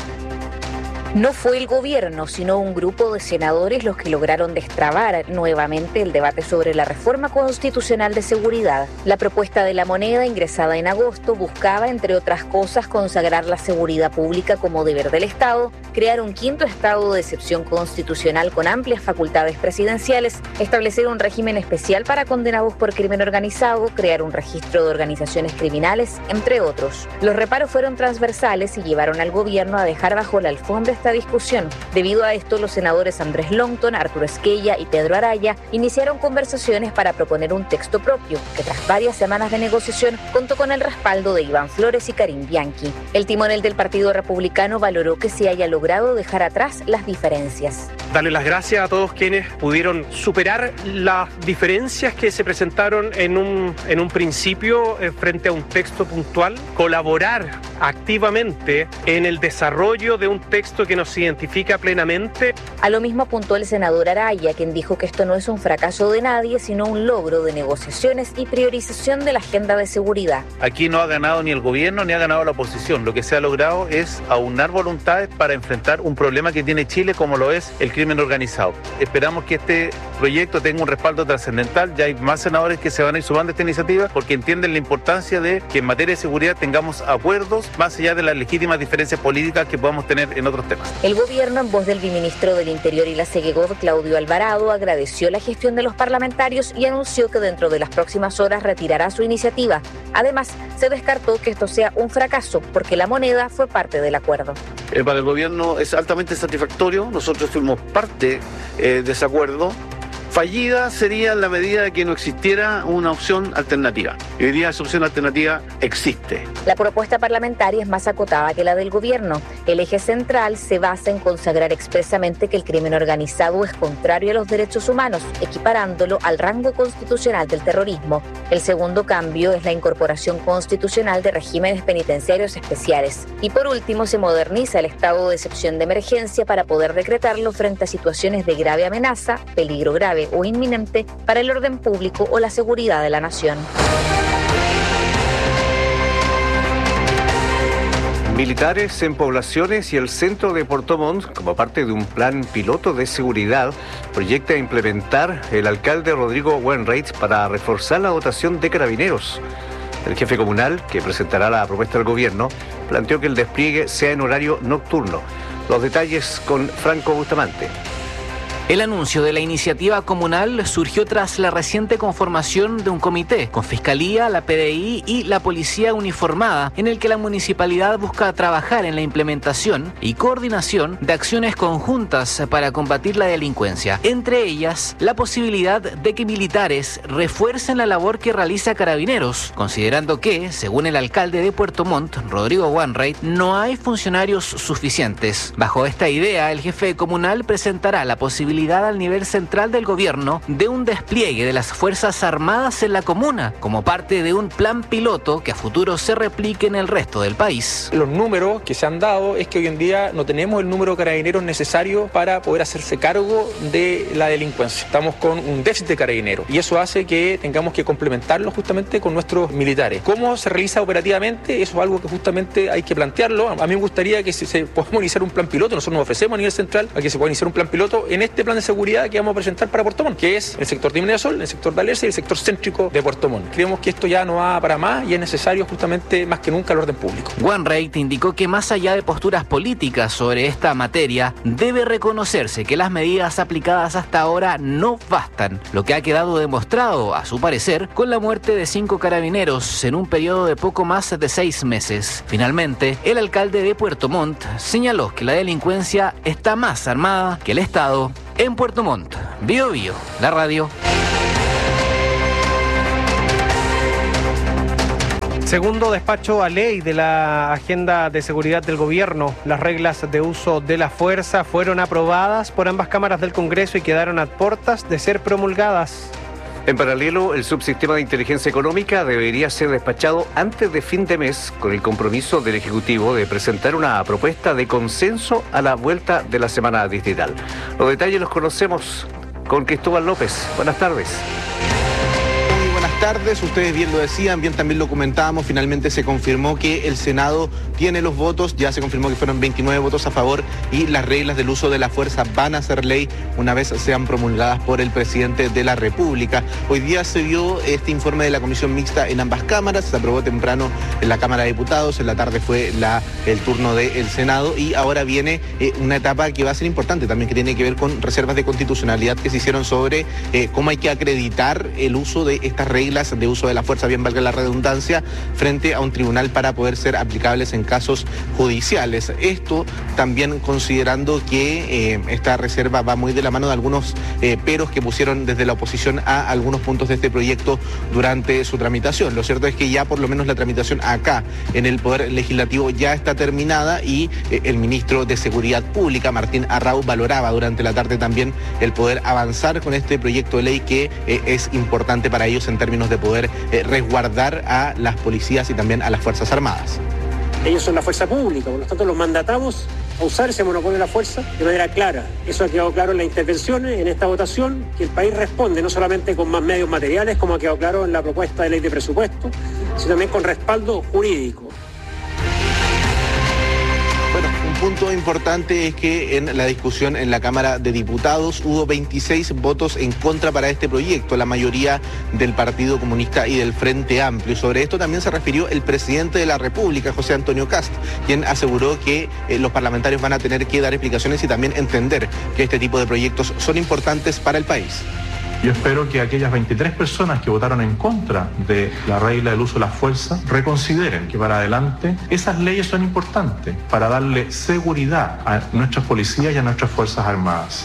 S22: No fue el gobierno, sino un grupo de senadores los que lograron destrabar nuevamente el debate sobre la reforma constitucional de seguridad. La propuesta de la moneda, ingresada en agosto, buscaba, entre otras cosas, consagrar la seguridad pública como deber del Estado, crear un quinto estado de excepción constitucional con amplias facultades presidenciales, establecer un régimen especial para condenados por crimen organizado, crear un registro de organizaciones criminales, entre otros. Los reparos fueron transversales y llevaron al gobierno a dejar bajo la alfombra esta discusión. Debido a esto, los senadores Andrés Longton, Arturo Esquella y Pedro Araya iniciaron conversaciones para proponer un texto propio, que tras varias semanas de negociación contó con el respaldo de Iván Flores y Karim Bianchi. El timonel del Partido Republicano valoró que se haya logrado dejar atrás las diferencias.
S23: Darle las gracias a todos quienes pudieron superar las diferencias que se presentaron en un principio frente a un texto puntual, colaborar activamente en el desarrollo de un texto que nos identifica plenamente.
S22: A lo mismo apuntó el senador Araya, quien dijo que esto no es un fracaso de nadie, sino un logro de negociaciones y priorización de la agenda de seguridad.
S24: Aquí no ha ganado ni el gobierno ni ha ganado la oposición. Lo que se ha logrado es aunar voluntades para enfrentar un problema que tiene Chile, como lo es el crimen organizado. Esperamos que este proyecto tenga un respaldo trascendental. Ya hay más senadores que se van a ir sumando a esta iniciativa porque entienden la importancia de que en materia de seguridad tengamos acuerdos más allá de las legítimas diferencias políticas que podamos tener en otros temas.
S22: El gobierno, en voz del viceministro del Interior y la Segegov, Claudio Alvarado, agradeció la gestión de los parlamentarios y anunció que dentro de las próximas horas retirará su iniciativa. Además, se descartó que esto sea un fracaso porque la moneda fue parte del acuerdo.
S30: Para el gobierno es altamente satisfactorio. Nosotros fuimos parte de ese acuerdo. Fallida sería en la medida de que no existiera una opción alternativa. Y hoy día esa opción alternativa existe.
S22: La propuesta parlamentaria es más acotada que la del gobierno. El eje central se basa en consagrar expresamente que el crimen organizado es contrario a los derechos humanos, equiparándolo al rango constitucional del terrorismo. El segundo cambio es la incorporación constitucional de regímenes penitenciarios especiales. Y por último, se moderniza el estado de excepción de emergencia para poder decretarlo frente a situaciones de grave amenaza, peligro grave o inminente para el orden público o la seguridad de la nación.
S5: Militares en poblaciones y el centro de Puerto Montt, como parte de un plan piloto de seguridad, proyecta implementar el alcalde Rodrigo Wainwright para reforzar la dotación de carabineros. El jefe comunal, que presentará la propuesta del gobierno, planteó que el despliegue sea en horario nocturno. Los detalles con Franco Bustamante.
S2: El anuncio de la iniciativa comunal surgió tras la reciente conformación de un comité con Fiscalía, la PDI y la Policía Uniformada, en el que la municipalidad busca trabajar en la implementación y coordinación de acciones conjuntas para combatir la delincuencia. Entre ellas, la posibilidad de que militares refuercen la labor que realiza Carabineros, considerando que, según el alcalde de Puerto Montt, Rodrigo Wainwright, no hay funcionarios suficientes. Bajo esta idea, el jefe comunal presentará la posibilidad al nivel central del gobierno de un despliegue de las Fuerzas Armadas en la comuna, como parte de un plan piloto que a futuro se replique en el resto del país.
S7: Los números que se han dado es que hoy en día no tenemos el número de carabineros necesario para poder hacerse cargo de la delincuencia. Estamos con un déficit de carabineros y eso hace que tengamos que complementarlo justamente con nuestros militares. ¿Cómo se realiza operativamente? Eso es algo que justamente hay que plantearlo. A mí me gustaría que se pueda iniciar un plan piloto. Nosotros nos ofrecemos a nivel central a que se pueda iniciar un plan piloto en este plan de seguridad que vamos a presentar para Puerto Montt, que es el sector de Minera-Sol, el sector de Alerce y el sector céntrico de Puerto Montt. Creemos que esto ya no va para más y es necesario justamente más que nunca el orden público.
S2: Wainwright indicó que más allá de posturas políticas sobre esta materia, debe reconocerse que las medidas aplicadas hasta ahora no bastan, lo que ha quedado demostrado, a su parecer, con la muerte de 5 carabineros en un periodo de poco más de 6 meses. Finalmente, el alcalde de Puerto Montt señaló que la delincuencia está más armada que el Estado en Puerto Montt. Bio Bio, la radio.
S4: Segundo despacho a ley de la Agenda de Seguridad del Gobierno. Las reglas de uso de la fuerza fueron aprobadas por ambas cámaras del Congreso y quedaron a puertas de ser promulgadas.
S5: En paralelo, el subsistema de inteligencia económica debería ser despachado antes de fin de mes, con el compromiso del Ejecutivo de presentar una propuesta de consenso a la vuelta de la semana distrital. Los detalles los conocemos con Cristóbal López. Buenas tardes.
S8: Tardes, ustedes bien lo decían, bien también lo comentábamos, finalmente se confirmó que el Senado tiene los votos, ya se confirmó que fueron 29 votos a favor y las reglas del uso de la fuerza van a ser ley una vez sean promulgadas por el presidente de la República. Hoy día se vio este informe de la comisión mixta en ambas cámaras, se aprobó temprano en la Cámara de Diputados, en la tarde fue el turno del Senado y ahora viene una etapa que va a ser importante también, que tiene que ver con reservas de constitucionalidad que se hicieron sobre cómo hay que acreditar el uso de estas reglas de uso de la fuerza, bien valga la redundancia, frente a un tribunal para poder ser aplicables en casos judiciales. Esto también considerando que esta reserva va muy de la mano de algunos peros que pusieron desde la oposición a algunos puntos de este proyecto durante su tramitación. Lo cierto es que ya por lo menos la tramitación acá en el Poder Legislativo ya está terminada y el ministro de Seguridad Pública, Martín Arrau, valoraba durante la tarde también el poder avanzar con este proyecto de ley que es importante para ellos en términos de poder resguardar a las policías y también a las Fuerzas Armadas.
S9: Ellos son la fuerza pública, por lo tanto los mandatamos a usar ese monopolio de la fuerza de manera clara. Eso ha quedado claro en las intervenciones, en esta votación, que el país responde no solamente con más medios materiales, como ha quedado claro en la propuesta de ley de presupuesto, sino también con respaldo jurídico.
S8: Bueno, un punto importante es que en la discusión en la Cámara de Diputados hubo 26 votos en contra para este proyecto, la mayoría del Partido Comunista y del Frente Amplio. Sobre esto también se refirió el presidente de la República, José Antonio Kast, quien aseguró que los parlamentarios van a tener que dar explicaciones y también entender que este tipo de proyectos son importantes para el país.
S10: Yo espero que aquellas 23 personas que votaron en contra de la regla del uso de la fuerza reconsideren que para adelante esas leyes son importantes para darle seguridad a nuestras policías y a nuestras Fuerzas Armadas.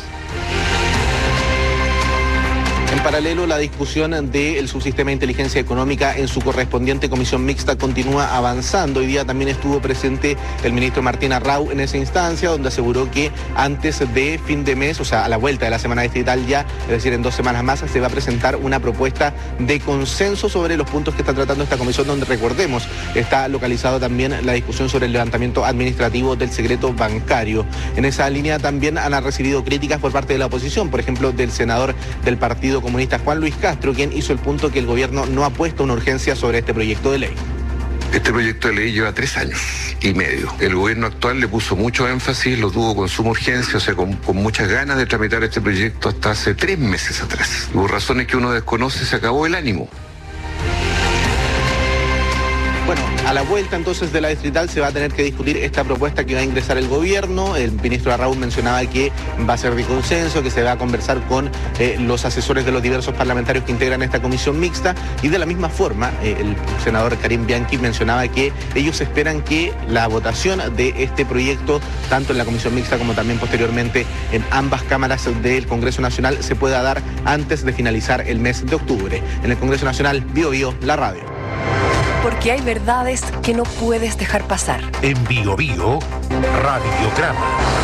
S8: En paralelo, la discusión del subsistema de inteligencia económica en su correspondiente comisión mixta continúa avanzando. Hoy día también estuvo presente el ministro Martín Arrau en esa instancia, donde aseguró que antes de fin de mes, o sea, a la vuelta de la semana distrital ya, es decir, en 2 semanas más, se va a presentar una propuesta de consenso sobre los puntos que está tratando esta comisión, donde, recordemos, está localizado también la discusión sobre el levantamiento administrativo del secreto bancario. En esa línea también han recibido críticas por parte de la oposición, por ejemplo, del senador del Partido Comunista Juan Luis Castro, quien hizo el punto que el gobierno no ha puesto una urgencia sobre este proyecto de ley.
S11: Este proyecto de ley lleva 3 años y medio. El gobierno actual le puso mucho énfasis, lo tuvo con suma urgencia, o sea, con muchas ganas de tramitar este proyecto hasta hace 3 meses atrás. Y por razones que uno desconoce se acabó el ánimo.
S8: Bueno, a la vuelta entonces de la distrital se va a tener que discutir esta propuesta que va a ingresar el gobierno. El ministro Larraúd mencionaba que va a ser de consenso, que se va a conversar con los asesores de los diversos parlamentarios que integran esta comisión mixta, y de la misma forma el senador Karim Bianchi mencionaba que ellos esperan que la votación de este proyecto, tanto en la comisión mixta como también posteriormente en ambas cámaras del Congreso Nacional, se pueda dar antes de finalizar el mes de octubre. En el Congreso Nacional, Bio Bio, la radio.
S16: Porque hay verdades que no puedes dejar pasar.
S21: En Bio Bio, Radiograma.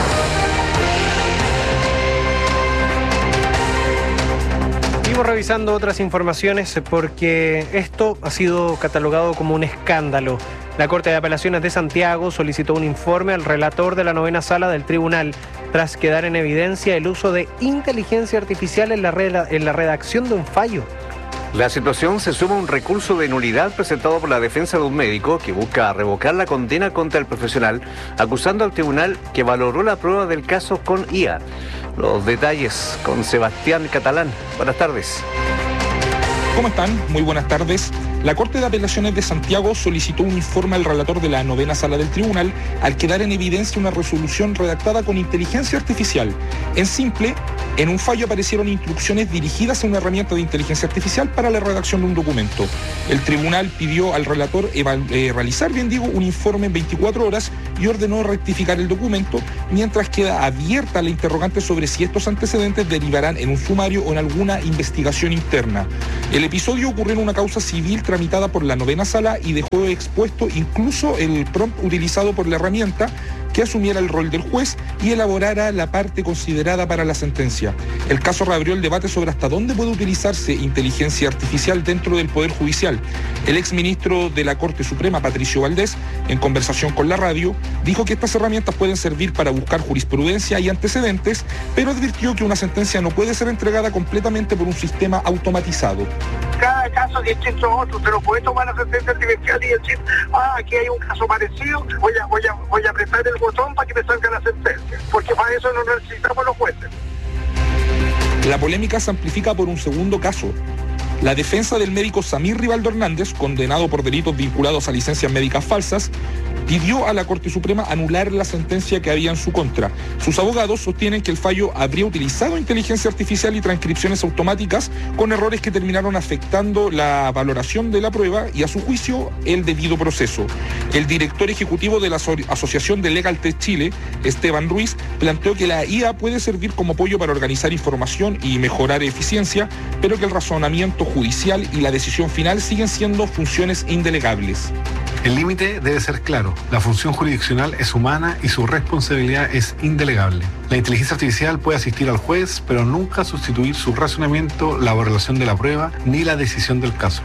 S4: Seguimos revisando otras informaciones porque esto ha sido catalogado como un escándalo. La Corte de Apelaciones de Santiago solicitó un informe al relator de la 9ª Sala del Tribunal tras quedar en evidencia el uso de inteligencia artificial en la redacción de un fallo.
S5: La situación se suma a un recurso de nulidad presentado por la defensa de un médico que busca revocar la condena contra el profesional, acusando al tribunal que valoró la prueba del caso con IA. Los detalles con Sebastián Catalán. Buenas tardes.
S12: ¿Cómo están? Muy buenas tardes. La Corte de Apelaciones de Santiago solicitó un informe al relator de la 9ª Sala del Tribunal al quedar en evidencia una resolución redactada con inteligencia artificial. En simple, en un fallo aparecieron instrucciones dirigidas a una herramienta de inteligencia artificial para la redacción de un documento. El tribunal pidió al relator realizar, un informe en 24 horas y ordenó rectificar el documento, mientras queda abierta la interrogante sobre si estos antecedentes derivarán en un sumario o en alguna investigación interna. El episodio ocurrió en una causa civil tramitada por la 9ª Sala y dejó expuesto incluso el prompt utilizado por la herramienta, que asumiera el rol del juez y elaborara la parte considerada para la sentencia. El caso reabrió el debate sobre hasta dónde puede utilizarse inteligencia artificial dentro del Poder Judicial. El exministro de la Corte Suprema, Patricio Valdés, en conversación con la radio, dijo que estas herramientas pueden servir para buscar jurisprudencia y antecedentes, pero advirtió que una sentencia no puede ser entregada completamente por un sistema automatizado.
S13: Cada caso es distinto a otro, se lo puede tomar la sentencia artificial y decir, aquí hay un caso parecido, voy a apretar el botón para que me salga la sentencia, porque para eso no necesitamos los jueces.
S12: La polémica se amplifica por un segundo caso. La defensa del médico Samir Rivaldo Hernández, condenado por delitos vinculados a licencias médicas falsas, pidió a la Corte Suprema anular la sentencia que había en su contra. Sus abogados sostienen que el fallo habría utilizado inteligencia artificial y transcripciones automáticas con errores que terminaron afectando la valoración de la prueba y, a su juicio, el debido proceso. El director ejecutivo de la Asociación de Legal Tech Chile, Esteban Ruiz, planteó que la IA puede servir como apoyo para organizar información y mejorar eficiencia, pero que el razonamiento judicial y la decisión final siguen siendo funciones indelegables.
S17: El límite debe ser claro. La función jurisdiccional es humana y su responsabilidad es indelegable. La inteligencia artificial puede asistir al juez, pero nunca sustituir su razonamiento, la valoración de la prueba ni la decisión del caso.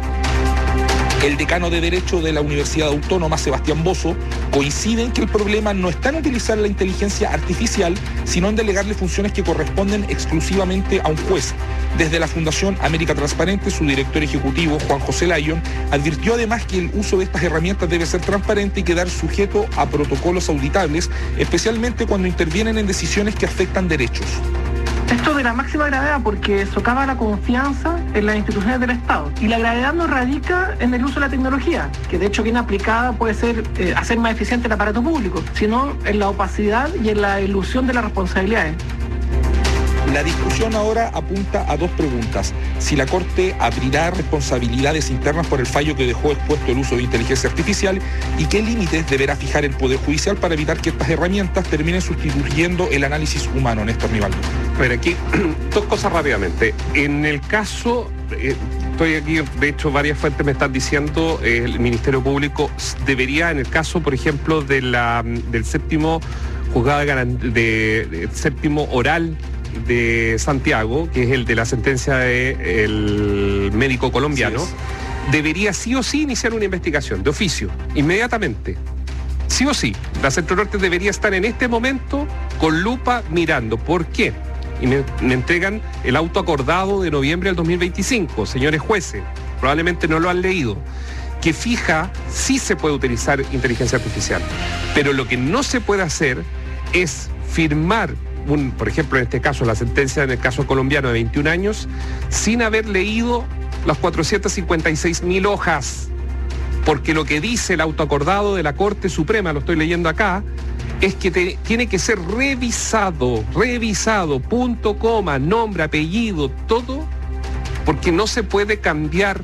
S12: El decano de Derecho de la Universidad Autónoma, Sebastián Bozo, coincide en que el problema no está en utilizar la inteligencia artificial, sino en delegarle funciones que corresponden exclusivamente a un juez. Desde la Fundación América Transparente, su director ejecutivo, Juan José Lyon, advirtió además que el uso de estas herramientas debe ser transparente y quedar sujeto a protocolos auditables, especialmente cuando intervienen en decisiones que afectan derechos.
S18: Esto es de la máxima gravedad porque socava la confianza en las instituciones del Estado. Y la gravedad no radica en el uso de la tecnología, que de hecho bien aplicada puede ser hacer más eficiente el aparato público, sino en la opacidad y en la ilusión de las responsabilidades.
S12: La discusión ahora apunta a dos preguntas. Si la Corte abrirá responsabilidades internas por el fallo que dejó expuesto el uso de inteligencia artificial y qué límites deberá fijar el Poder Judicial para evitar que estas herramientas terminen sustituyendo el análisis humano, Néstor Nivaldo.
S19: A ver, aquí dos cosas rápidamente. En el caso, estoy aquí, de hecho varias fuentes me están diciendo, el Ministerio Público debería, en el caso, por ejemplo, del séptimo juzgado de séptimo oral de Santiago, que es el de la sentencia del médico colombiano, sí, debería sí o sí iniciar una investigación de oficio, inmediatamente. Sí o sí. La Centro Norte debería estar en este momento con lupa mirando. ¿Por qué? Y me entregan el auto acordado de noviembre del 2025, señores jueces, probablemente no lo han leído, que fija sí se puede utilizar inteligencia artificial, pero lo que no se puede hacer es firmar por ejemplo, en este caso, la sentencia en el caso colombiano de 21 años, sin haber leído las 456.000 hojas Porque lo que dice el autoacordado de la Corte Suprema, lo estoy leyendo acá, es que tiene que ser revisado, punto, coma, nombre, apellido, todo, porque no se puede cambiar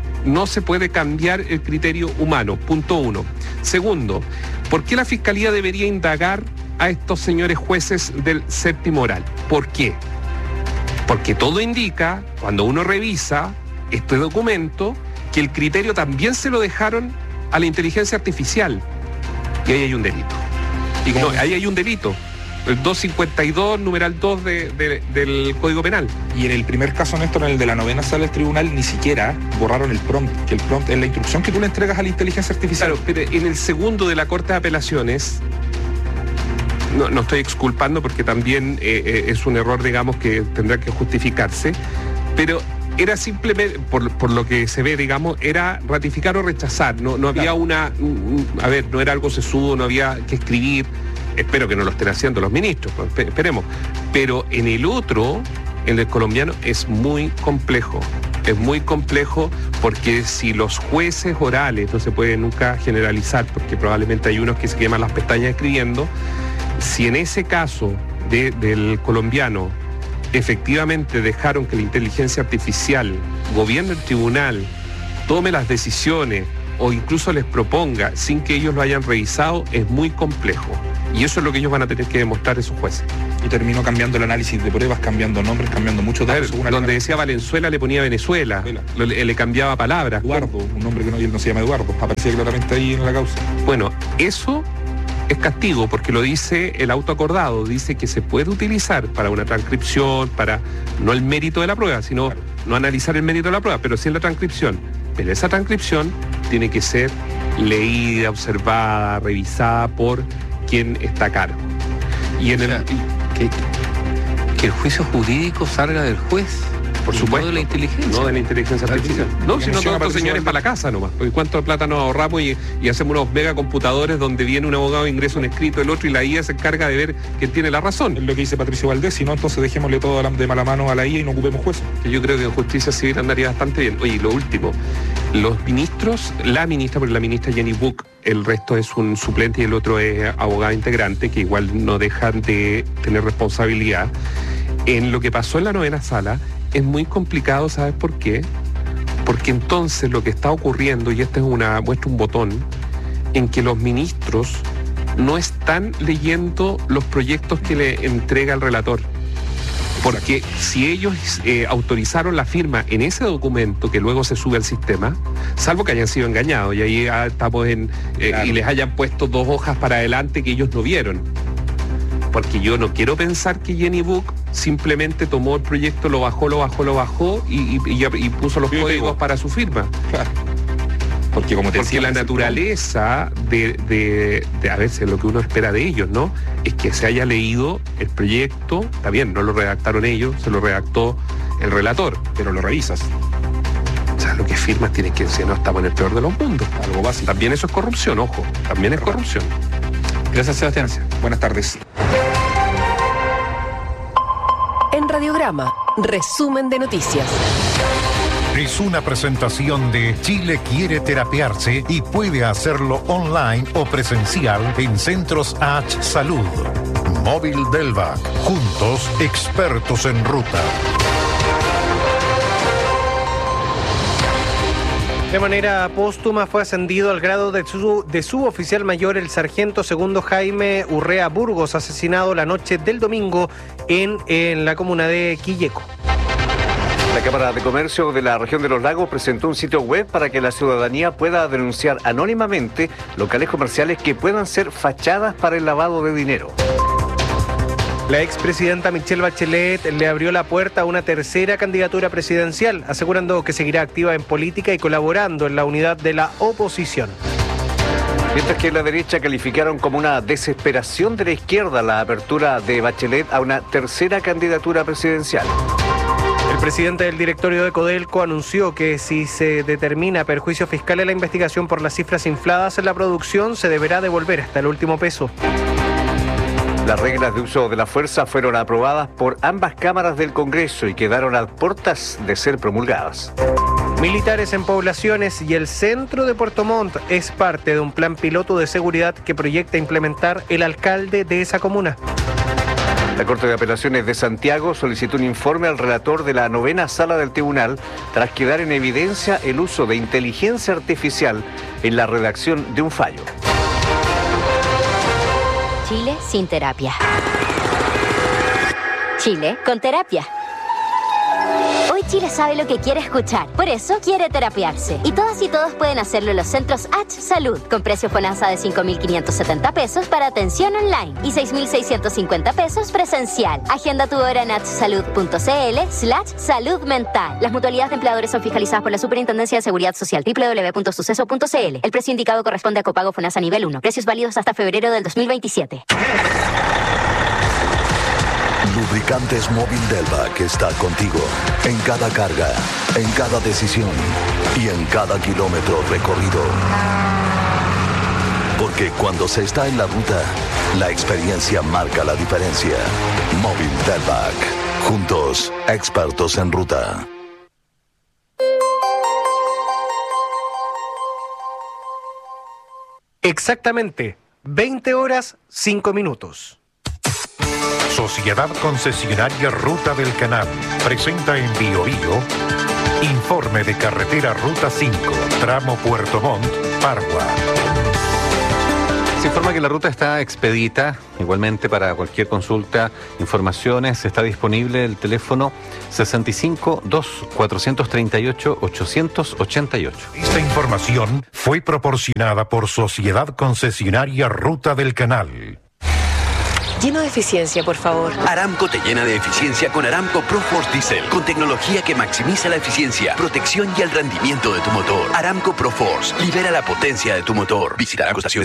S19: el criterio humano, punto 1. Segundo, ¿por qué la Fiscalía debería indagar a estos señores jueces del séptimo oral? ¿Por qué? Porque todo indica, cuando uno revisa este documento, que el criterio también se lo dejaron a la inteligencia artificial. Y ahí hay un delito. No, ahí hay un delito. El 252, numeral 2 del Código Penal.
S12: Y en el primer caso, Néstor, en el de la 9ª sala del tribunal, ni siquiera borraron el prompt, que el prompt es la instrucción que tú le entregas a la inteligencia artificial.
S19: Claro, pero en el segundo de la Corte de Apelaciones, no estoy exculpando porque también es un error, digamos, que tendrá que justificarse, pero era simplemente, por lo que se ve, digamos, era ratificar o rechazar. No había no era algo sesudo, no había que escribir. Espero que no lo estén haciendo los ministros, pues, esperemos. Pero en el otro, en el colombiano, es muy complejo. Es muy complejo porque si los jueces orales, no se puede nunca generalizar, porque probablemente hay unos que se queman las pestañas escribiendo, si en ese caso del colombiano efectivamente dejaron que la inteligencia artificial gobierne el tribunal, tome las decisiones o incluso les proponga sin que ellos lo hayan revisado, es muy complejo. Y eso es lo que ellos van a tener que demostrar esos jueces.
S12: Y terminó cambiando el análisis de pruebas, cambiando nombres, cambiando muchos datos.
S19: Donde decía Valenzuela le ponía Venezuela, le cambiaba palabras.
S12: Eduardo, un nombre que él no se llama Eduardo, aparecía claramente ahí en la causa.
S19: Bueno, eso es castigo porque lo dice el autoacordado, dice que se puede utilizar para una transcripción, para no el mérito de la prueba, sino no analizar el mérito de la prueba, pero sí la transcripción. Pero esa transcripción tiene que ser leída, observada, revisada por quien está a cargo. Y en
S1: que el juicio jurídico salga del juez.
S19: Por supuesto.
S1: No de la inteligencia.
S19: No de la inteligencia artificial. No, sino todos estos señores para la casa nomás. Porque cuánto plata nos ahorramos y hacemos unos megacomputadores donde viene un abogado, ingresa un escrito, el otro, y la IA se encarga de ver quién tiene la razón.
S12: Es lo que dice Patricio Valdés, si no, entonces dejémosle todo de mala mano a la IA y no ocupemos jueces.
S19: Que yo creo que en justicia civil andaría bastante bien. Oye, lo último, los ministros, la ministra, porque la ministra Jenny Book, el resto es un suplente y el otro es abogado integrante, que igual no dejan de tener responsabilidad. En lo que pasó en la 9ª sala, es muy complicado, ¿sabes por qué? Porque entonces lo que está ocurriendo, y esta es muestra un botón, en que los ministros no están leyendo los proyectos que le entrega el relator. Porque si ellos autorizaron la firma en ese documento que luego se sube al sistema, salvo que hayan sido engañados, y ahí estamos y les hayan puesto 2 hojas para adelante que ellos no vieron. Porque yo no quiero pensar que Jenny Book simplemente tomó el proyecto, lo bajó y puso los códigos para su firma. Claro.
S12: Porque como te decía,
S19: la naturaleza de a veces lo que uno espera de ellos, ¿no? Es que se haya leído el proyecto, está bien, no lo redactaron ellos, se lo redactó el relator, pero lo revisas. O sea, lo que firmas tiene que ser, no estamos en el peor de los mundos. Algo básico. También eso es corrupción, ojo, también es corrupción.
S12: Gracias, Sebastián. Buenas tardes.
S16: En Radiograma, resumen de noticias.
S21: Es una presentación de Chile quiere terapiarse y puede hacerlo online o presencial en Centros H Salud. Móvil Delvac, juntos expertos en ruta.
S4: De manera póstuma fue ascendido al grado de suboficial mayor el sargento segundo Jaime Urrea Burgos, asesinado la noche del domingo en la comuna de Quilleco.
S5: La Cámara de Comercio de la región de Los Lagos presentó un sitio web para que la ciudadanía pueda denunciar anónimamente locales comerciales que puedan ser fachadas para el lavado de dinero.
S4: La expresidenta Michelle Bachelet le abrió la puerta a una tercera candidatura presidencial, asegurando que seguirá activa en política y colaborando en la unidad de la oposición.
S5: Mientras que la derecha calificaron como una desesperación de la izquierda la apertura de Bachelet a una tercera candidatura presidencial.
S4: El presidente del directorio de Codelco anunció que si se determina perjuicio fiscal en la investigación por las cifras infladas en la producción, se deberá devolver hasta el último peso.
S5: Las reglas de uso de la fuerza fueron aprobadas por ambas cámaras del Congreso y quedaron a puertas de ser promulgadas.
S4: Militares en poblaciones y el centro de Puerto Montt es parte de un plan piloto de seguridad que proyecta implementar el alcalde de esa comuna.
S5: La Corte de Apelaciones de Santiago solicitó un informe al relator de la 9ª Sala del Tribunal tras quedar en evidencia el uso de inteligencia artificial en la redacción de un fallo.
S3: Chile sin terapia. Chile con terapia. Hoy Chile sabe lo que quiere escuchar, por eso quiere terapiarse. Y todas y todos pueden hacerlo en los centros H Salud, con precio FONASA de 5.570 pesos para atención online y 6.650 pesos presencial. Agenda tu hora en hsalud.cl/salud mental. Las mutualidades de empleadores son fiscalizadas por la Superintendencia de Seguridad Social, www.suceso.cl. El precio indicado corresponde a copago FONASA nivel 1. Precios válidos hasta febrero del 2027.
S6: Lubricantes Móvil Delvac está contigo en cada carga, en cada decisión y en cada kilómetro recorrido. Porque cuando se está en la ruta, la experiencia marca la diferencia. Móvil Delvac. Juntos, expertos en ruta.
S4: Exactamente, 20 horas, 5 minutos.
S21: Sociedad Concesionaria Ruta del Canal presenta en Biobío informe de carretera Ruta 5, tramo Puerto Montt, Pargua.
S5: Se informa que la ruta está expedita. Igualmente, para cualquier consulta, informaciones, está disponible el teléfono 65-2-438-888.
S21: Esta información fue proporcionada por Sociedad Concesionaria Ruta del Canal.
S14: Lleno de eficiencia, por favor.
S15: Aramco te llena de eficiencia con Aramco ProForce Diesel, con tecnología que maximiza la eficiencia, protección y el rendimiento de tu motor. Aramco ProForce, libera la potencia de tu motor. Visita Aramco Estaciones